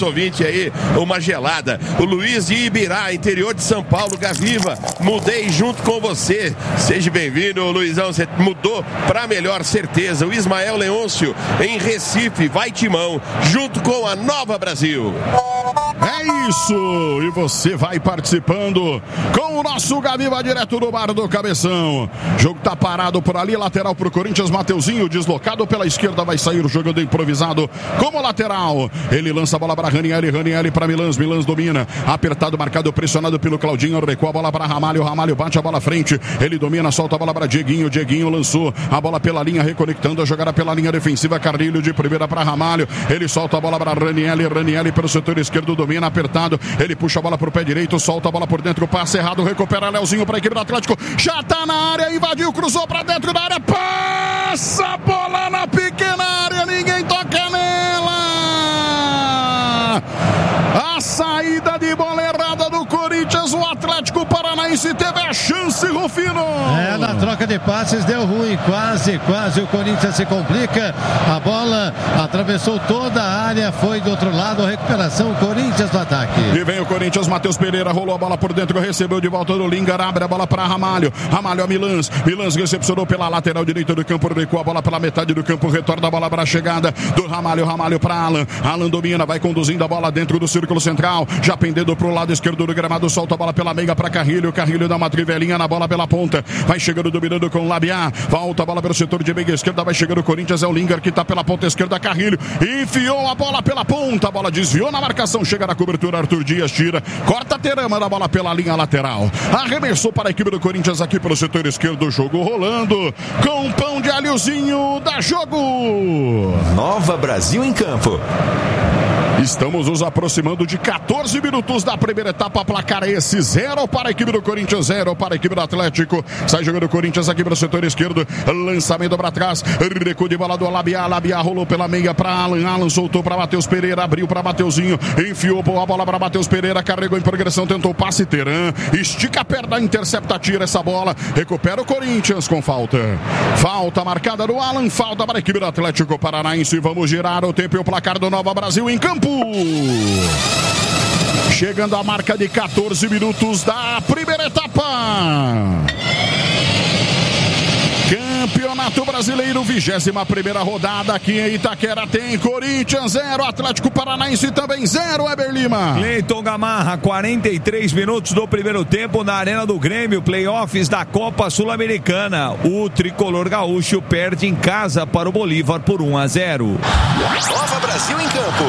ouvintes aí uma gelada. O Luiz de Ibirá, interior de São Paulo, Gaviva, mudei junto com você. Seja bem-vindo, Luizão, você mudou pra melhor, certeza. O Ismael Leôncio, em Recife, vai Timão, junto com a Nova Brasil. É isso! E você vai participando com o nosso Gaviva direto do bar do Cabeção. O jogo tá parado por ali, lateral pro Corinthians, Mateuzinho deslocado pela esquerda, vai sair jogando improvisado como lateral. Ele lança a bola para Ranieri, Ranieri para Milans, Milans domina, apertado, marcado, pressionado pelo Claudinho, recua a bola para Ramalho, Ramalho bate a bola à frente, ele domina, solta a bola para Dieguinho, Dieguinho lançou a bola pela linha, reconectando a jogada pela linha defensiva, Carrilho de primeira para Ramalho, ele solta a bola para Ranieri, Ranieri pelo setor esquerdo, domina, apertado, ele puxa a bola pro pé direito, solta a bola por dentro, passe errado, recupera Leozinho para a equipe do Atlético, já tá na área, invadiu, cruzou para dentro da área, passa a bola na pequena área, ninguém toca nela. A saída de bola errada do Corinthians, o Atlético Paranaense teve a chance, Rufino. É, na troca de passes deu ruim, quase, quase o Corinthians se complica, a bola atravessou toda a área, foi do outro lado, a recuperação, Corinthians no ataque. E vem o Corinthians, Matheus Pereira rolou a bola por dentro, recebeu de volta do Lingar, abre a bola para Ramalho, Ramalho a Milans, Milans recepcionou pela lateral direita do campo, recua a bola pela metade do campo, retorna a bola para a chegada do Ramalho, Ramalho para Alan, Alan domina, vai conduzindo a bola dentro do círculo central, já pendendo pro lado esquerdo do gramado, solta a bola pela meia para Carrilho, Carrilho dá uma trivelinha na bola pela ponta, vai chegando dominando com o Labiá, volta a bola pelo setor de meia esquerda, vai chegando o Corinthians, é o Lingar que tá pela ponta esquerda, Carrilho, enfiou a bola pela ponta, a bola desviou na marcação, chega na cobertura, Arthur Dias tira, corta a terama da bola pela linha lateral, arremessou para a equipe do Corinthians aqui pelo setor esquerdo, o jogo rolando, com pão de alhozinho, dá jogo! Nova Brasil em campo. Estamos nos aproximando de quatorze minutos da primeira etapa, placar esse, zero para a equipe do Corinthians, zero para a equipe do Atlético, sai jogando o Corinthians aqui para o setor esquerdo, lançamento para trás, recuo de bola do Labiá, Labiá rolou pela meia para Alan, Alan soltou para Matheus Pereira, abriu para Mateuzinho, enfiou a bola para Matheus Pereira, carregou em progressão, tentou passe, Teran, estica a perna, intercepta, tira essa bola, recupera o Corinthians com falta, falta marcada do Alan, falta para a equipe do Atlético Paranaense, vamos girar o tempo e o placar do Nova Brasil em campo. Chegando a marca de quatorze minutos da primeira etapa. Campeonato Brasileiro, vigésima primeira rodada aqui em Itaquera, tem Corinthians zero, Atlético Paranaense também zero, Eber Lima. Cleiton Gamarra, quarenta e três minutos do primeiro tempo na Arena do Grêmio, playoffs da Copa Sul-Americana. O tricolor gaúcho perde em casa para o Bolívar por um a zero. Nova Brasil em campo.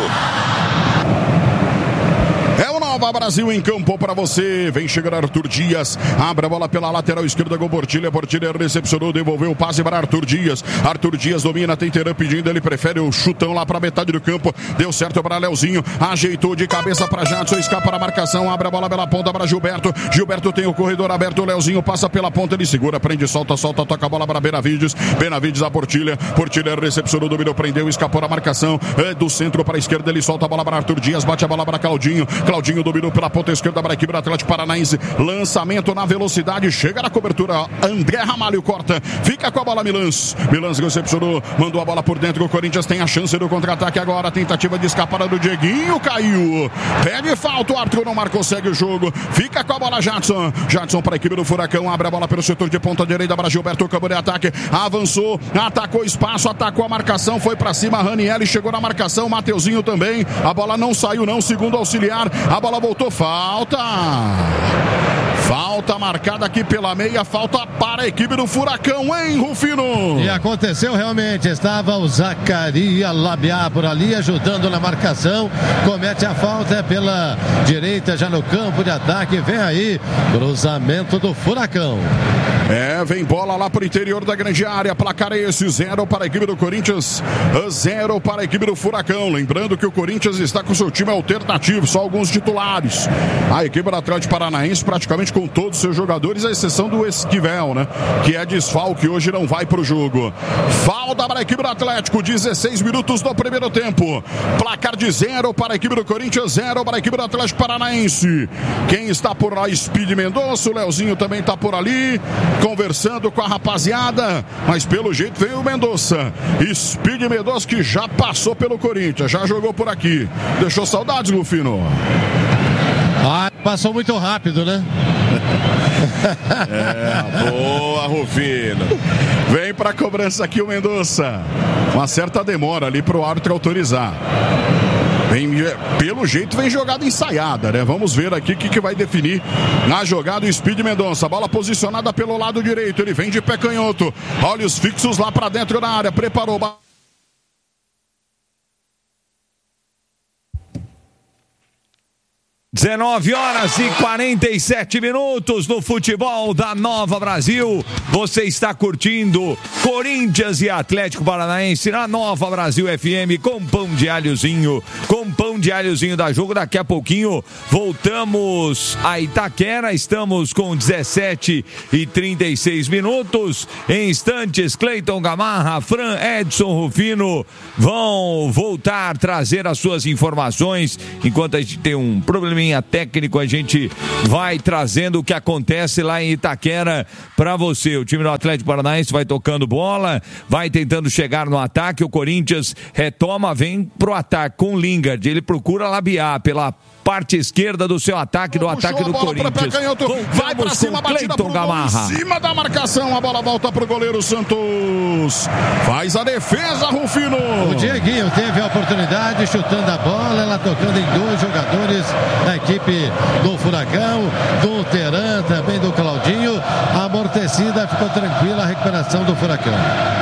É o Nova Brasil em campo para você. Vem chegando Arthur Dias. Abre a bola pela lateral esquerda com Portilha. Portilha recepcionou, devolveu o passe para Arthur Dias. Arthur Dias domina, tem Teran pedindo. Ele prefere o chutão lá para metade do campo. Deu certo para Leozinho. Ajeitou de cabeça para Jadson. Escapa a marcação. Abre a bola pela ponta para Gilberto. Gilberto tem o corredor aberto. O Leozinho passa pela ponta. Ele segura, prende, solta, solta. Toca a bola para Benavides. Benavides a Portilha. Portilha recepcionou, dominou, prendeu. Escapou a marcação. É do centro para a esquerda. Ele solta a bola para Arthur Dias. Bate a bola para Claudinho. Claudinho dominou pela ponta esquerda para a equipe do Atlético Paranaense. Lançamento na velocidade. Chega na cobertura. André Ramalho corta. Fica com a bola Milans. Milans recepcionou. Mandou a bola por dentro. O Corinthians tem a chance do contra-ataque agora. Tentativa de escapar do Dieguinho. Caiu. Pede falta. O Arthur não marcou. Segue o jogo. Fica com a bola Jadson. Jadson para a equipe do Furacão. Abre a bola pelo setor de ponta direita para Gilberto. Campo de ataque. Avançou. Atacou espaço. Atacou a marcação. Foi para cima. Ranieri chegou na marcação. Mateuzinho também. A bola não saiu não. Segundo auxiliar. A bola voltou, falta. Falta marcada aqui pela meia, falta para a equipe do Furacão, hein, Rufino? E aconteceu realmente, estava o Zacaria Labiá por ali, ajudando na marcação, comete a falta pela direita, já no campo de ataque, vem aí, cruzamento do Furacão. É, vem bola lá para o interior da grande área, placar é esse, zero para a equipe do Corinthians, zero para a equipe do Furacão, lembrando que o Corinthians está com seu time alternativo, só alguns titulares. A equipe do Atlético Paranaense praticamente com com todos os seus jogadores, à exceção do Esquivel, né? Que é desfalque, hoje não vai pro jogo. Falta para a equipe do Atlético, dezesseis minutos do primeiro tempo. Placar de zero para a equipe do Corinthians, zero para a equipe do Atlético Paranaense. Quem está por lá? Speed Mendonça, o Leozinho também está por ali, conversando com a rapaziada, mas pelo jeito veio o Mendonça. Speed Mendonça que já passou pelo Corinthians, já jogou por aqui. Deixou saudades, Rufino? Ah, passou muito rápido, né? É, boa, Rufino. Vem pra cobrança aqui o Mendonça. Uma certa demora ali pro árbitro autorizar. Vem, pelo jeito vem jogada ensaiada, né? Vamos ver aqui o que, que vai definir na jogada o Speed Mendonça. Bola posicionada pelo lado direito, ele vem de pé canhoto. Olhos fixos lá pra dentro da área, preparou. dezenove horas e quarenta e sete minutos no futebol da Nova Brasil. Você está curtindo Corinthians e Atlético Paranaense na Nova Brasil F M com pão de alhozinho, com pão de alhozinho da jogo. Daqui a pouquinho voltamos a Itaquera. Estamos com dezessete e trinta e seis minutos. Em instantes, Cleiton Gamarra, Fran, Edson Rufino vão voltar a trazer as suas informações. Enquanto a gente tem um problema técnico, a gente vai trazendo o que acontece lá em Itaquera para você. O time do Atlético Paranaense vai tocando bola, vai tentando chegar no ataque. O Corinthians retoma, vem pro ataque com o Lingard. Ele procura labiar pela parte esquerda do seu ataque, do Puxou ataque do Corinthians. Vai pra cima, batida pro gol, em cima da marcação, a bola volta pro goleiro Santos. Faz a defesa, Rufino. O Dieguinho teve a oportunidade, chutando a bola, ela tocando em dois jogadores da equipe do Furacão, do Teran, também do Claudinho. A amortecida, ficou tranquila a recuperação do Furacão.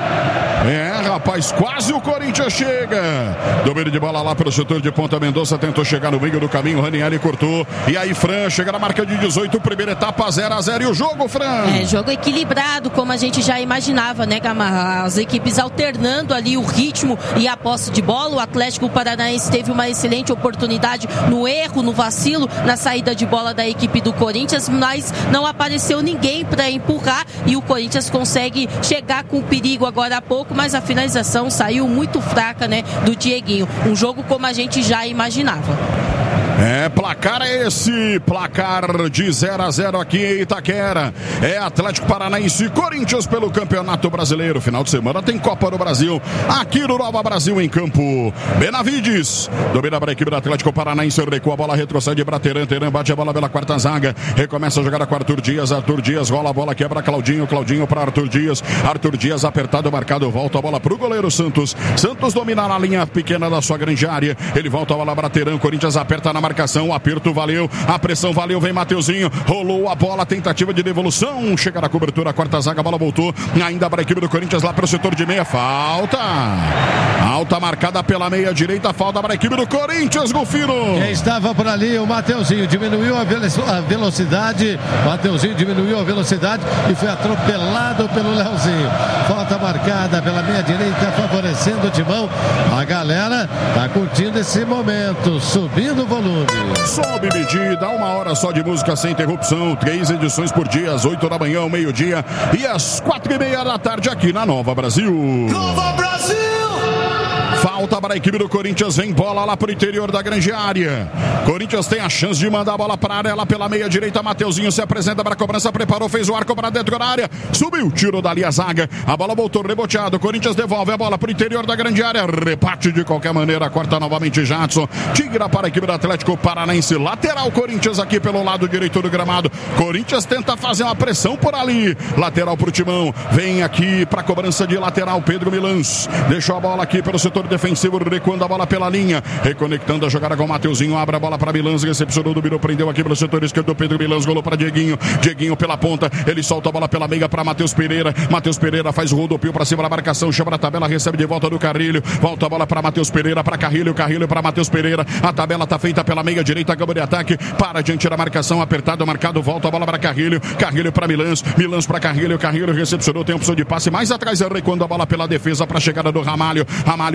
É, rapaz, quase o Corinthians chega. Domínio de bola lá pelo setor de ponta. Mendonça tentou chegar no meio do caminho, Ranieri cortou. E aí, Fran, chega na marca de dezoito, primeira etapa, zero a zero. E o jogo, Fran? É, jogo equilibrado, como a gente já imaginava, né, Gamarra? As equipes alternando ali o ritmo e a posse de bola. O Atlético Paranaense teve uma excelente oportunidade no erro, no vacilo, na saída de bola da equipe do Corinthians, mas não apareceu ninguém para empurrar e o Corinthians consegue chegar com perigo agora há pouco, mas a finalização saiu muito fraca, né, do Dieguinho. Um jogo como a gente já imaginava. É, placar é esse, placar de zero a zero aqui em Itaquera. É Atlético Paranaense e Corinthians pelo Campeonato Brasileiro. Final de semana tem Copa do Brasil aqui no Nova Brasil em campo. Benavides, domina para a equipe do Atlético Paranaense, recua a bola, retrocede para Teran, Teran bate a bola pela quarta zaga, recomeça a jogada com Arthur Dias, Arthur Dias rola a bola, quebra Claudinho, Claudinho para Arthur Dias, Arthur Dias apertado, marcado, volta a bola para o goleiro Santos, Santos domina na linha pequena da sua grande área, ele volta a bola para Teran, Corinthians aperta na marcação, o aperto valeu, a pressão valeu, vem Mateuzinho, rolou a bola, tentativa de devolução, chega na cobertura, a quarta zaga, a bola voltou, ainda para a equipe do Corinthians lá para o setor de meia, falta, alta marcada pela meia direita, falta para a equipe do Corinthians, Golfino. Quem estava por ali, o Mateuzinho, diminuiu a velocidade, Mateuzinho diminuiu a velocidade e foi atropelado pelo Leozinho, falta marcada pela meia direita, favorecendo o timão, a galera tá curtindo esse momento, subindo o volume. Sobe medida, uma hora só de música sem interrupção, três edições por dia, às oito da manhã, ao meio-dia e às quatro e meia da tarde aqui na Nova Brasil. Nova Brasil! Falta para a equipe do Corinthians, vem bola lá para o interior da grande área. Corinthians tem a chance de mandar a bola para a área, lá pela meia direita, Mateuzinho se apresenta para a cobrança, preparou, fez o arco para dentro da área, subiu, tirou dali a zaga, a bola voltou, reboteado, Corinthians devolve a bola para o interior da grande área, reparte de qualquer maneira, corta novamente Jadson, tira para a equipe do Atlético Paranaense, lateral Corinthians aqui pelo lado direito do gramado, Corinthians tenta fazer uma pressão por ali, lateral para o Timão, vem aqui para a cobrança de lateral, Pedro Milans, deixou a bola aqui pelo setor defensivo, recuando a bola pela linha, reconectando a jogada com o Mateuzinho, abre a bola para Milans, recepcionou do Biro, prendeu aqui pelo setor esquerdo, Pedro Milans, golou para Dieguinho, Dieguinho pela ponta, ele solta a bola pela meia para Matheus Pereira, Matheus Pereira faz o rodopio para cima da marcação, chama na tabela, recebe de volta do Carrilho, volta a bola para Matheus Pereira, para Carrilho, Carrilho para Matheus Pereira, a tabela está feita pela meia direita, gama de ataque, para diante da marcação, apertado, marcado, volta a bola para Carrilho, Carrilho para Milans, Milans para Carrilho, Carrilho recepcionou, tem opção de passe, mais atrás, recuando a bola pela defesa para a chegada do Ramalho, Ramalho abre a bola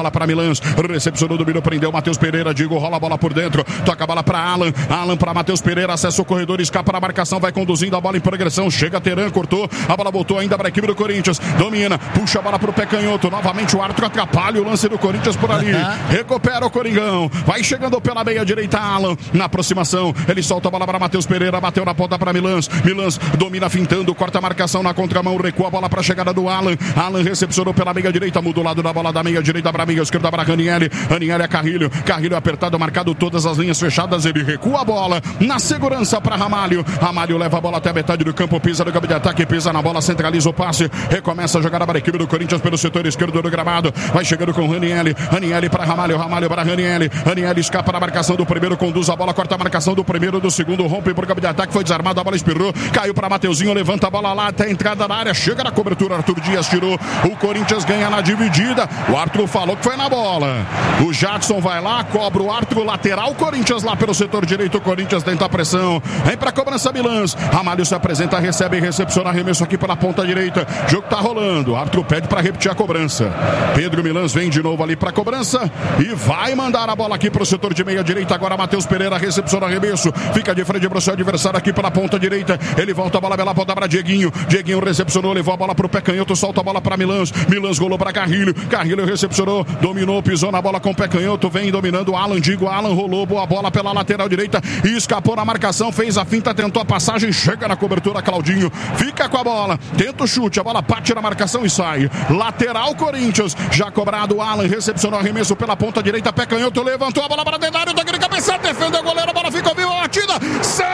bola para Milans, recepcionou, dominou, prendeu, Matheus Pereira, Diego rola a bola por dentro, toca a bola para Alan, Alan para Matheus Pereira, acessa o corredor, escapa na marcação, vai conduzindo a bola em progressão, chega Teran, cortou, a bola voltou ainda para a equipe do Corinthians, domina, puxa a bola para o pé canhoto, novamente o árbitro atrapalha o lance do Corinthians por ali, recupera o Coringão, vai chegando pela meia direita, Alan, na aproximação, ele solta a bola para Matheus Pereira, bateu na ponta para Milans, Milans domina fintando, corta a marcação na contramão, recua a bola para a chegada do Alan, Alan recepcionou pela meia direita, muda o lado da bola da meia direita para a meia esquerda para Ranieri, Ranieri é Carrilho, Carrilho apertado, marcado todas as linhas fechadas, ele recua a bola, na segurança para Ramalho, Ramalho leva a bola até a metade do campo, pisa no campo de ataque, pisa na bola, centraliza o passe, recomeça a jogar para a equipe do Corinthians pelo setor esquerdo do gramado, vai chegando com Ranieri, Ranieri para Ramalho, Ramalho para Ranieri, Ranieri escapa na marcação do primeiro, conduz a bola, corta a marcação do primeiro, do segundo, rompe por campo de ataque, foi desarmado, a bola espirrou, caiu para Mateuzinho, levanta a bola lá até a entrada da área, chega na cobertura, Arthur Dias tirou, o Corinthians ganha na dividida, o Arthur falou que foi na bola, o Jadson vai lá, cobra o Arthur, lateral, Corinthians lá pelo setor direito, o Corinthians tenta a pressão, vem pra cobrança Milans, Ramalho se apresenta, recebe e recepciona, arremesso aqui pela ponta direita, jogo tá rolando, Arthur pede pra repetir a cobrança, Pedro Milans vem de novo ali pra cobrança e vai mandar a bola aqui pro setor de meia direita, agora Matheus Pereira recepciona, arremesso, fica de frente pro seu adversário aqui pela ponta direita, ele volta a bola pela ponta pra Dieguinho, Dieguinho recepcionou, levou a bola pro pé canhoto, solta a bola pra Milans, Milans rolou pra Carrilho, Carrilho recepcionou, dominou, pisou na bola com o pé canhoto, vem dominando Alan, digo, Alan rolou, boa bola pela lateral direita e escapou na marcação, fez a finta, tentou a passagem, chega na cobertura, Claudinho, fica com a bola, tenta o chute, a bola bate na marcação e sai, lateral Corinthians, já cobrado, Alan recepcionou, arremesso pela ponta direita, pé canhoto, levantou a bola para dentro da área, toque de cabeça, defendeu o goleiro, a bola ficou viva, batida, Santos!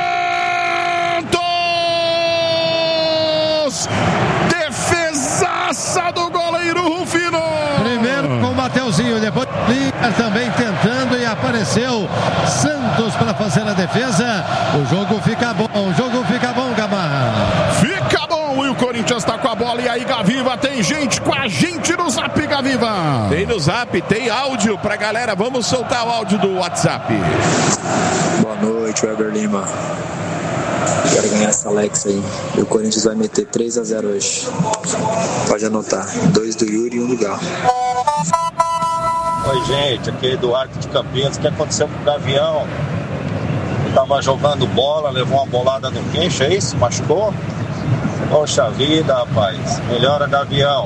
Defesaça do goleiro Rufino! Primeiro com o Mateuzinho, depois Linha também tentando e apareceu Santos para fazer a defesa. O jogo fica bom, o jogo fica bom, Gamarra. Fica bom e o Corinthians está com a bola. E aí, Gaviva, tem gente com a gente no Zap, Gaviva. Tem no Zap, tem áudio pra galera. Vamos soltar o áudio do WhatsApp. Boa noite, Weber Lima. Quero ganhar essa Alex aí. E o Corinthians vai meter três a zero hoje. Pode anotar. Dois do Yuri e um do Gal. Oi, gente. Aqui é Eduardo de Campinas. O que aconteceu com o Gavião? Ele tava jogando bola, levou uma bolada no queixo, é isso? Machucou? Poxa vida, rapaz. Melhora, Gavião.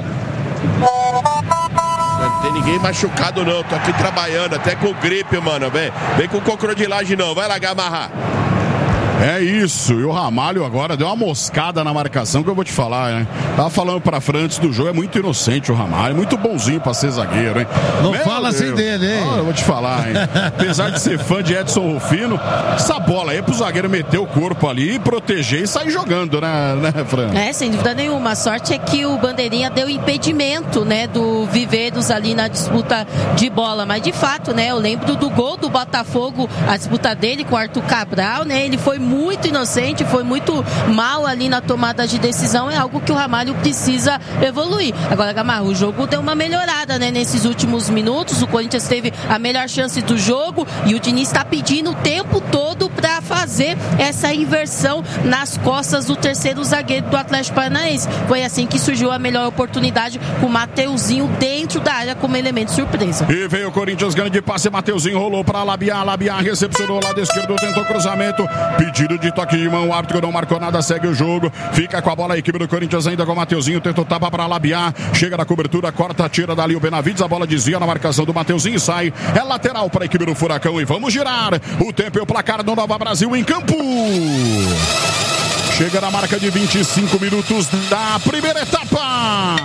Não tem ninguém machucado, não. Tô aqui trabalhando, até com gripe, mano. Vem, vem com crocodilagem, não. Vai lá, Gamarra. É isso, e o Ramalho agora deu uma moscada na marcação que eu vou te falar, né? Tava falando pra Fran antes do jogo, é muito inocente o Ramalho, muito bonzinho pra ser zagueiro, hein? Não Meu fala Deus. assim dele, hein? Ah, eu vou te falar, hein? Apesar de ser fã de Edson Rufino, essa bola aí pro zagueiro meter o corpo ali, proteger e sair jogando, né, né, Fran? É, sem dúvida nenhuma. A sorte é que o Bandeirinha deu impedimento, né, do Viveros ali na disputa de bola, mas de fato, né, eu lembro do gol do Botafogo, a disputa dele com o Arthur Cabral, né, ele foi muito inocente, foi muito mal ali na tomada de decisão, é algo que o Ramalho precisa evoluir. Agora, Gamarra, o jogo deu uma melhorada, né, nesses últimos minutos, o Corinthians teve a melhor chance do jogo e o Diniz está pedindo o tempo todo para fazer essa inversão nas costas do terceiro zagueiro do Atlético Paranaense. Foi assim que surgiu a melhor oportunidade com o Mateuzinho dentro da área como elemento surpresa. E veio o Corinthians, grande passe, Mateuzinho rolou para Labiá, Labiá recepcionou lado esquerdo, tentou cruzamento, pedido de toque de mão, o árbitro não marcou nada, segue o jogo, fica com a bola a equipe do Corinthians ainda com o Mateuzinho, tentou tapa para Labiá, chega na cobertura, corta, tira dali o Benavides, a bola desvia na marcação do Mateuzinho e sai, é lateral para a equipe do Furacão e vamos girar, o tempo e o placar do Nova Brasil em campo. Chega na marca de vinte e cinco minutos da primeira etapa.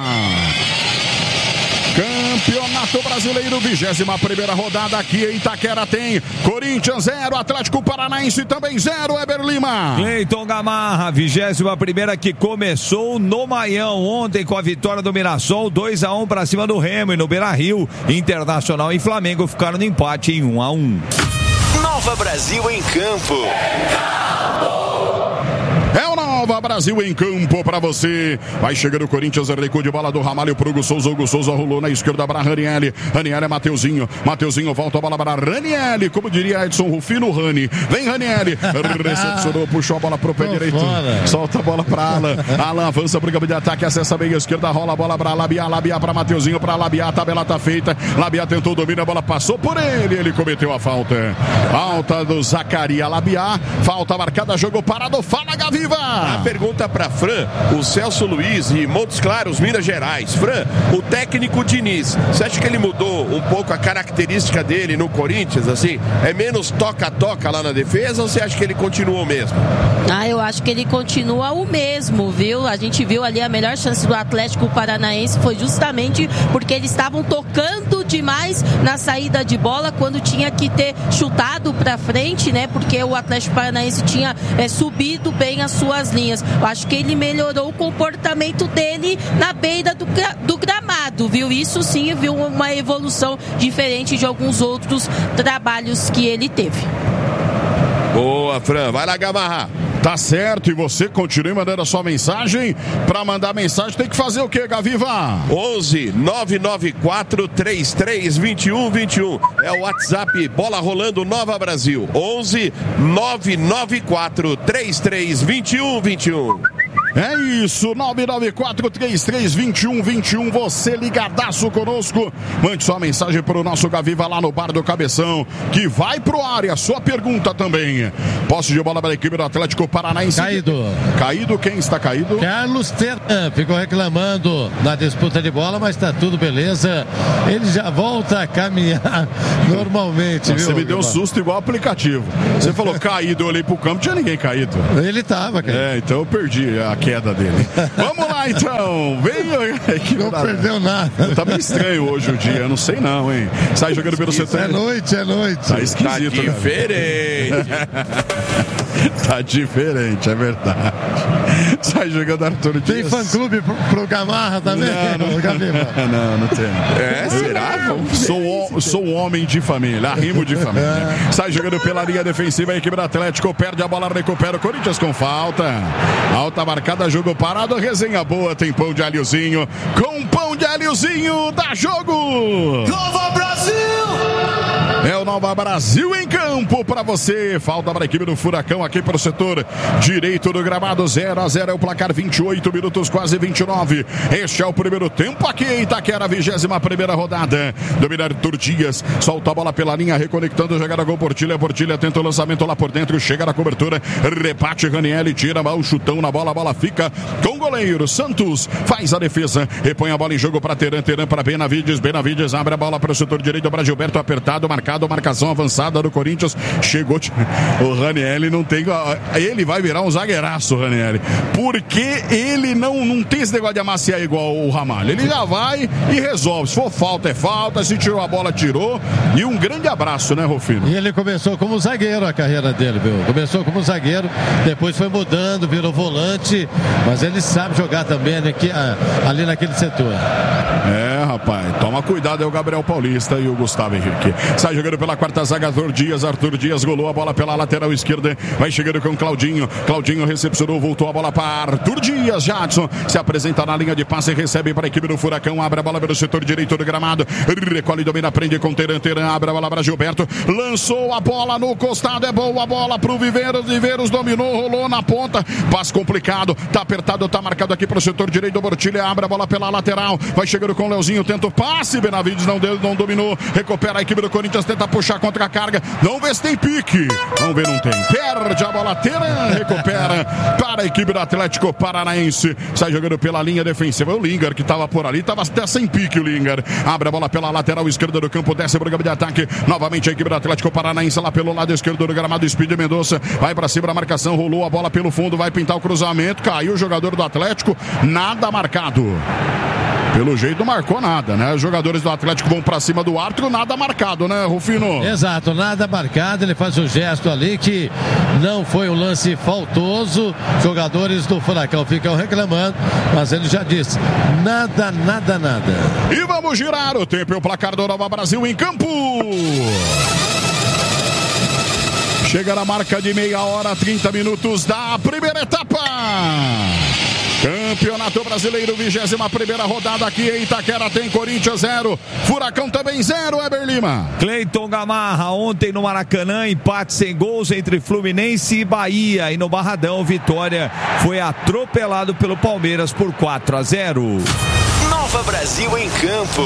Campeonato Brasileiro, vigésima primeira rodada aqui em Itaquera tem Corinthians zero, Atlético Paranaense também zero, Weber Lima. Cleiton Gamarra, vigésima primeira que começou no Maião ontem com a vitória do Mirassol, dois a um para cima do Remo e no Beira-Rio, Internacional e Flamengo ficaram no empate em um a um. Nova Brasil em campo. É o Nova Nova Brasil em campo pra você. Vai chegando o Corinthians, recuo de bola do Ramalho pro Hugo Souza. Hugo Souza rolou na esquerda para Ranieri. Ranieri é Mateuzinho. Mateuzinho volta a bola para Ranieri. Como diria Edson Rufino, Rani. Vem Ranieri. Recepcionou, puxou a bola pro pé direito. Fora. Solta a bola pra Alan. Alan avança pro campo de ataque, acessa bem a esquerda, rola a bola pra Labiá. Labiá pra Mateuzinho, pra Labiá. A tabela tá feita. Labiá tentou domínio, a bola passou por ele. Ele cometeu a falta. Falta do Zacaria Labiá. Falta marcada, jogo parado. Fala, Gaviva. A pergunta pra Fran, o Celso Luiz e Montes Claros, Minas Gerais. Fran, o técnico Diniz, você acha que ele mudou um pouco a característica dele no Corinthians, assim? É menos toca-toca lá na defesa ou você acha que ele continuou mesmo? Ah, eu acho que ele continua o mesmo, viu? A gente viu ali a melhor chance do Atlético Paranaense foi justamente porque eles estavam tocando demais na saída de bola quando tinha que ter chutado pra frente, né? Porque o Atlético Paranaense tinha é, subido bem as suas linhas. Eu acho que ele melhorou o comportamento dele na beira do, do gramado, viu? Isso sim, viu uma evolução diferente de alguns outros trabalhos que ele teve. Boa, Fran. Vai lá, Gamarra. Tá certo, e você continue mandando a sua mensagem. Pra mandar mensagem tem que fazer o que, Gaviva? onze nove nove quatro três três dois um dois um é o WhatsApp Bola Rolando Nova Brasil. onze nove nove quatro três três dois um dois um. É isso, nove nove quatro três três dois um dois um, você ligadaço conosco. Mande sua mensagem para o nosso Gaviva lá no Bar do Cabeção, que vai pro ar, e a sua pergunta também. Posse de bola para a equipe do Atlético Paranaense. Caído. Caído, quem está caído? Carlos Ternan ficou reclamando na disputa de bola, mas tá tudo beleza. Ele já volta a caminhar normalmente. Você viu, me deu um susto igual aplicativo. Você falou caído, eu olhei pro campo, não tinha ninguém caído. Ele tava, cara. É, então eu perdi a queda dele. Vamos lá, então. Vem. Não da... perdeu nada. Tá meio estranho hoje o dia, eu não sei não, hein. Sai jogando pelo setor. É noite, é noite. Tá esquisito, tá diferente. Tá diferente, é verdade. Sai jogando Arthur Dias. Tem fã-clube pro, pro Gamarra também? Não, não, não, não tem. É, será? Sou, o, sou um homem de família, arrimo de família. Sai jogando pela linha defensiva, a equipe do Atlético perde a bola, recupera o Corinthians com falta. Alta marcada, jogo parado, resenha boa, tem pão de alhozinho. Com pão de alhozinho, dá jogo! Nova Brasil! É o Nova Brasil em campo pra você. Falta para a equipe do Furacão aqui para o setor direito do gramado. Zero a zero é o placar, vinte e oito minutos, quase vinte e nove. Este é o primeiro tempo aqui em Itaquera, vigésima primeira rodada. Domina Arthur Dias, solta a bola pela linha, reconectando, jogada com Portilha. Portilha tenta o lançamento lá por dentro, chega na cobertura, rebate Ranieri, tira o chutão na bola, a bola fica com o goleiro. Santos faz a defesa, repõe a bola em jogo para Teran, Teran para Benavides, Benavides abre a bola para o setor direito para Gilberto, apertado, marcado, marcação avançada do Corinthians, chegou o Ranieri, não tem, ele vai virar um zagueiraço, o Ranieri, porque ele não, não tem esse negócio de amaciar igual o Ramalho, ele já vai e resolve, se for falta é falta, se tirou a bola tirou, e um grande abraço, né, Rufino? E ele começou como zagueiro a carreira dele, viu? Começou como zagueiro, depois foi mudando, virou volante, mas ele sabe jogar também aqui, ali naquele setor. É, rapaz, toma cuidado, é o Gabriel Paulista e o Gustavo Henrique. Sai jogando pela quarta zaga, Arthur Dias, Arthur Dias golou a bola pela lateral esquerda, vai chegando com Claudinho, Claudinho recepcionou, voltou a bola para Arthur Dias, Jadson se apresenta na linha de passe, recebe para a equipe do Furacão, abre a bola pelo setor direito do gramado, recolhe, domina, prende com Teran, Teran, abre a bola para Gilberto, lançou a bola no costado, é boa a bola pro Viveiros, Viveiros dominou, rolou na ponta, passe complicado, tá apertado, tá marcado aqui pro setor direito do Bortilha, abre a bola pela lateral, vai chegando com o Leozinho, tenta o passe, Benavides não deu, não dominou, recupera a equipe do Corinthians, tenta puxar contra a carga, vamos ver se tem pique, vamos ver, não tem, perde a bola, Teran, recupera para a equipe do Atlético Paranaense, sai jogando pela linha defensiva, o Lingard que tava por ali, tava até sem pique o Lingard, abre a bola pela lateral esquerda do campo, desce pro campo de ataque, novamente a equipe do Atlético Paranaense lá pelo lado esquerdo do gramado, Speed Mendonça, vai pra cima da marcação, rolou a bola pelo fundo, vai pintar o cruzamento, caiu o jogador do Atlético, nada marcado. Pelo jeito não marcou nada, né? Os jogadores do Atlético vão pra cima do árbitro, nada marcado, né, Rufino? Exato, nada marcado, ele faz o gesto ali que não foi um lance faltoso, jogadores do Furacão ficam reclamando, mas ele já disse, nada, nada, nada. E vamos girar o tempo e o placar do Nova Brasil em campo. Chega na marca de meia hora, trinta minutos da primeira etapa. Campeonato Brasileiro, vigésima primeira rodada aqui em Itaquera, tem Corinthians zero, Furacão também zero, Weber Lima. Cleiton Gamarra, ontem no Maracanã, empate sem gols entre Fluminense e Bahia, e no Barradão, Vitória foi atropelado pelo Palmeiras por quatro a zero. Nova Brasil em campo.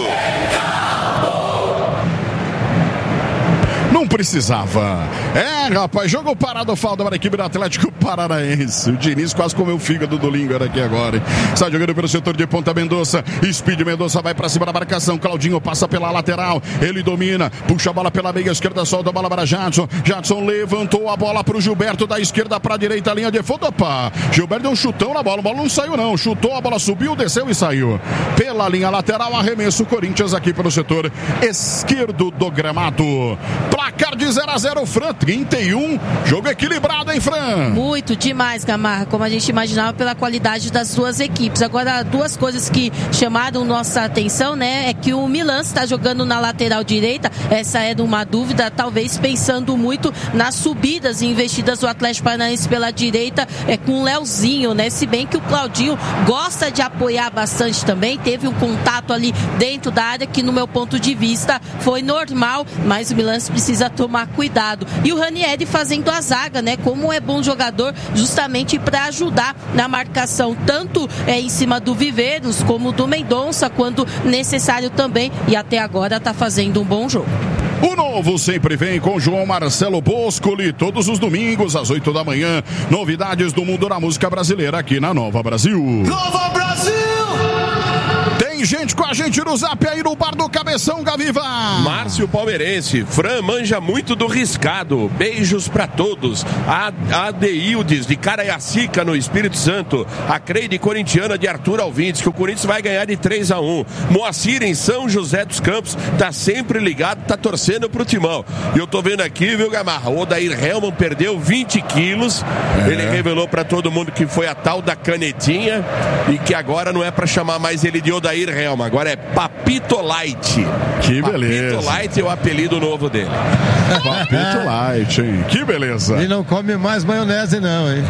Não precisava. É, rapaz, jogo parado, falta para a equipe do Atlético Paranaense. O Diniz quase comeu o fígado do Lingard aqui agora, hein? Sai jogando pelo setor de ponta, Mendonça. Speed Mendonça vai para cima da marcação. Claudinho passa pela lateral. Ele domina, puxa a bola pela meia esquerda, solta a bola para Jadson. Jadson levantou a bola para o Gilberto, da esquerda para a direita, linha de fundo. Opa! Gilberto deu um chutão na bola. A bola não saiu, não. Chutou, a bola subiu, desceu e saiu. Pela linha lateral, arremesso Corinthians aqui pelo setor esquerdo do gramado. Placar de zero a zero, Fran, trinta e um. Jogo equilibrado, hein, Fran? Muito demais, Gamarra, como a gente imaginava pela qualidade das duas equipes. Agora, duas coisas que chamaram nossa atenção, né? É que o Milan está jogando na lateral direita. Essa é uma dúvida, talvez pensando muito nas subidas e investidas do Atlético Paranaense pela direita, é com o Leozinho, né? Se bem que o Claudinho gosta de apoiar bastante também. Teve um contato ali dentro da área que, no meu ponto de vista, foi normal, mas o Milan precisa tomar cuidado. E o Ranieri fazendo a zaga, né? Como é bom jogador, justamente para ajudar na marcação, tanto é, em cima do Viveiros como do Mendonça, quando necessário também, e até agora está fazendo um bom jogo. O novo sempre vem com João Marcelo Boscoli, todos os domingos às oito da manhã. Novidades do mundo da música brasileira aqui na Nova Brasil. Nova Brasil! Tem gente com a gente no Zap aí no Bar do Cabeção, Gaviva. Márcio Palmeirense, Fran manja muito do riscado. Beijos pra todos. A Adeildes de Caraiacica, no Espírito Santo. A Creide corintiana de Arthur Alvindes, que o Corinthians vai ganhar de três a um. Moacir em São José dos Campos, tá sempre ligado, tá torcendo pro Timão. E eu tô vendo aqui, viu, Gamarra? O Odair Helman perdeu vinte quilos. É. Ele revelou pra todo mundo que foi a tal da canetinha e que agora não é pra chamar mais ele de Odair Helman, agora é Papito Light. Que beleza. Papito Light é o apelido novo dele. Papito Light, hein? Que beleza. Ele não come mais maionese, não, hein?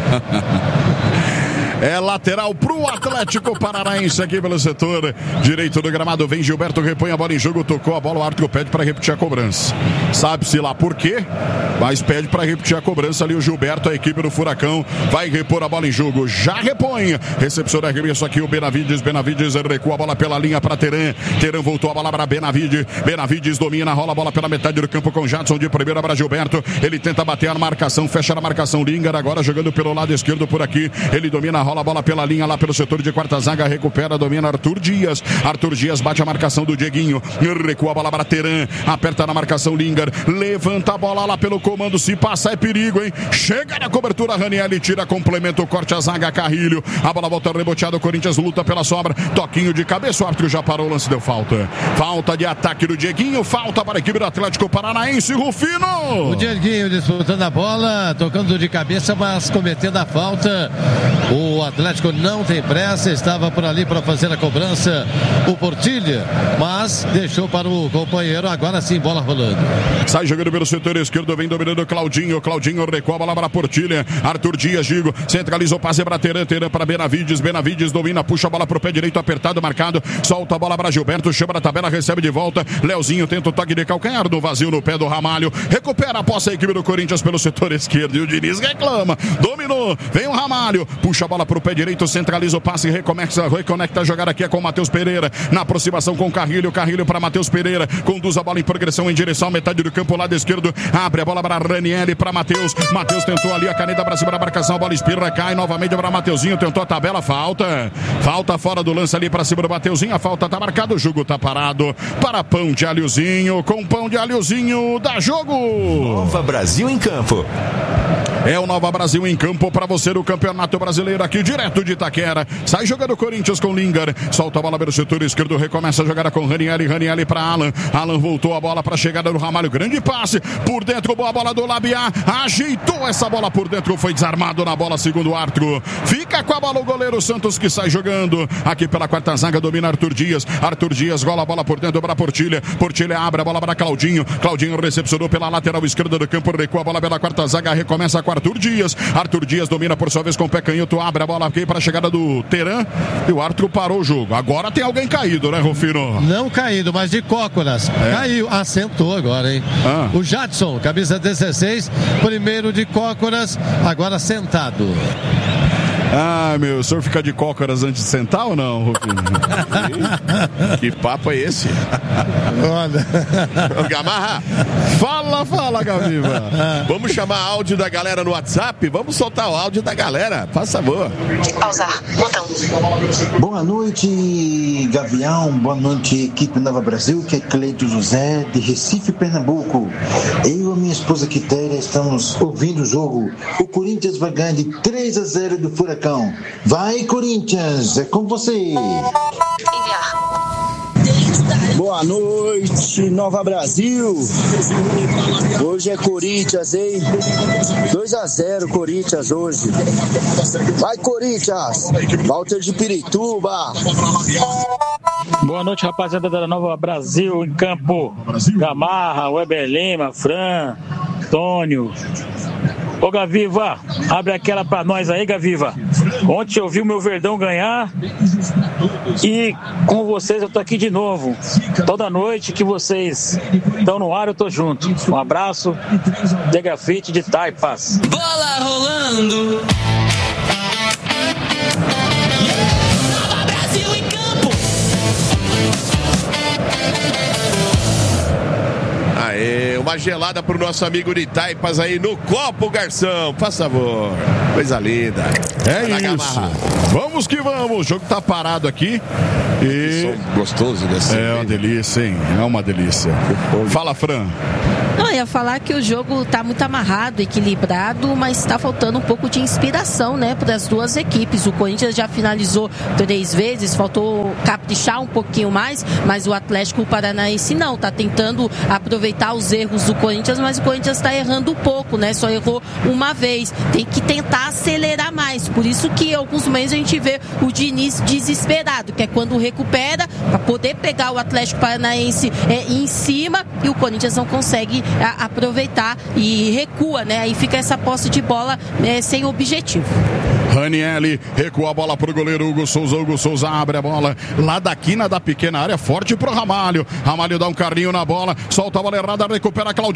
É lateral pro Atlético Paranaense aqui pelo setor direito do gramado. Vem Gilberto, repõe a bola em jogo, tocou a bola, o árbitro pede para repetir a cobrança. Sabe-se lá por quê, mas pede para repetir a cobrança ali o Gilberto, a equipe do Furacão vai repor a bola em jogo, já repõe. Recepção da arremesso aqui o Benavides, Benavides recua a bola pela linha para Teran. Teran voltou a bola para Benavides, Benavides domina, rola a bola pela metade do campo com Jadson de primeira para Gilberto. Ele tenta bater a marcação, fecha a marcação, Lingard agora jogando pelo lado esquerdo por aqui. Ele domina, rola a bola pela linha lá pelo setor de quarta zaga, recupera, domina Arthur Dias. Arthur Dias bate a marcação do Dieguinho, recua a bola para Teran, aperta na marcação Lingard, levanta a bola lá pelo comando, se passar é perigo, hein? Chega na cobertura, Ranieri tira, complementa o corte a zaga, Carrilho, a bola volta reboteada, o Corinthians luta pela sobra, toquinho de cabeça, o árbitro já parou, o lance deu falta. Falta de ataque do Dieguinho, falta para a equipe do Atlético Paranaense, Rufino! O Dieguinho disputando a bola, tocando de cabeça, mas cometendo a falta. O Atlético não tem pressa, estava por ali para fazer a cobrança o Portilha, mas deixou para o companheiro, agora sim, bola rolando. Sai jogando pelo setor esquerdo, vem dominando o Claudinho, Claudinho recua a bola para Portilha, Arthur Dias, Gigo, centralizou, passe para Teran, Teran para Benavides, Benavides domina, puxa a bola para o pé direito, apertado, marcado, solta a bola para Gilberto, chama na tabela, recebe de volta, Leozinho tenta o toque de calcanhar no vazio no pé do Ramalho, recupera a posse a equipe do Corinthians pelo setor esquerdo, e o Diniz reclama, dominou, vem o Ramalho, puxa a bola para o pé direito, centraliza o passe, reconecta, reconecta a jogada aqui é com o Matheus Pereira, na aproximação com o Carrilho, Carrilho para Matheus Pereira, conduz a bola em progressão em direção à metade do campo, lado esquerdo, abre a bola para Ranieri, para Matheus, Matheus tentou ali a caneta para cima da marcação, a bola espirra, cai novamente para Mateuzinho, tentou a tabela, falta, falta fora do lance ali para cima do Mateuzinho, a falta tá marcada, o jogo tá parado, para Pão de Alhozinho, com Pão de Alhozinho, dá jogo! Nova Brasil em campo. É o Nova Brasil em campo para você no Campeonato Brasileiro aqui direto de Itaquera. Sai jogando o Corinthians com Lingard. Solta a bola pelo setor esquerdo, recomeça a jogada com Ranieri, Ranieri para Alan. Alan voltou a bola para a chegada do Ramalho, grande passe por dentro, boa bola do Labiá, ajeitou essa bola por dentro, foi desarmado na bola, segundo o árbitro. Fica com a bola o goleiro Santos que sai jogando aqui pela quarta zaga, domina Arthur Dias. Arthur Dias rola a bola por dentro para Portilha. Portilha abre a bola para Claudinho. Claudinho recepcionou pela lateral esquerda do campo, recua a bola pela quarta zaga, recomeça com Arthur Dias. Arthur Dias domina por sua vez com o pé canhoto, abre a bola aqui para a chegada do Teran e o árbitro parou o jogo. Agora tem alguém caído, né, Rufino? Não caído, mas de cócoras. É. Caiu, assentou agora, hein? Ah. O Jadson, camisa dezesseis, primeiro de cócoras, agora sentado. Ah, meu, o senhor fica de cócoras antes de sentar ou não, Rufino? Que papo é esse? Olha. Gamarra. Fala, fala, Gaviva. Vamos chamar áudio da galera no WhatsApp? Vamos soltar o áudio da galera. Faça favor. Pausar. Botão. Boa noite, Gavião. Boa noite, equipe Nova Brasil, que é Cleito José, de Recife, Pernambuco. Eu e minha esposa Quitéria estamos ouvindo o jogo. O Corinthians vai ganhar de três a zero do Furacão. Vai, Corinthians, é com você. Boa noite, Nova Brasil. Hoje é Corinthians, hein? dois a zero Corinthians hoje. Vai, Corinthians. Walter de Pirituba. Boa noite, rapaziada da Nova Brasil em campo. Gamarra, Weber Lima, Fran, Antônio. Ô Gaviva, abre aquela pra nós aí, Gaviva. Ontem eu vi o meu Verdão ganhar e com vocês eu tô aqui de novo. Toda noite que vocês estão no ar eu tô junto. Um abraço, de Grafite de Taipas. Bola rolando. Nova Brasil em campo. Aê, uma gelada pro nosso amigo de Taipas aí no copo, garçom. Por favor. Coisa linda. É isso. Gamarra. Vamos que vamos. O jogo tá parado aqui. E... gostoso desse. É uma delícia, hein? É uma delícia. Fala, Fran. Não, eu ia falar que o jogo tá muito amarrado, equilibrado, mas tá faltando um pouco de inspiração, né, para as duas equipes. O Corinthians já finalizou três vezes, faltou caprichar um pouquinho mais, mas o Atlético Paranaense não, tá tentando aproveitar os erros do Corinthians, mas o Corinthians tá errando um pouco, né, só errou uma vez. Tem que tentar acelerar mais, por isso que em alguns momentos a gente vê o Diniz desesperado, que é quando recupera para poder pegar o Atlético Paranaense é, em cima e o Corinthians não consegue a, aproveitar e recua, né? Aí fica essa posse de bola né, sem objetivo. Ranieri recua a bola pro goleiro Hugo Souza. Hugo Souza abre a bola lá da quina da pequena área, forte pro Ramalho. Ramalho dá um carrinho na bola, solta a bola errada, recupera a Claudinho.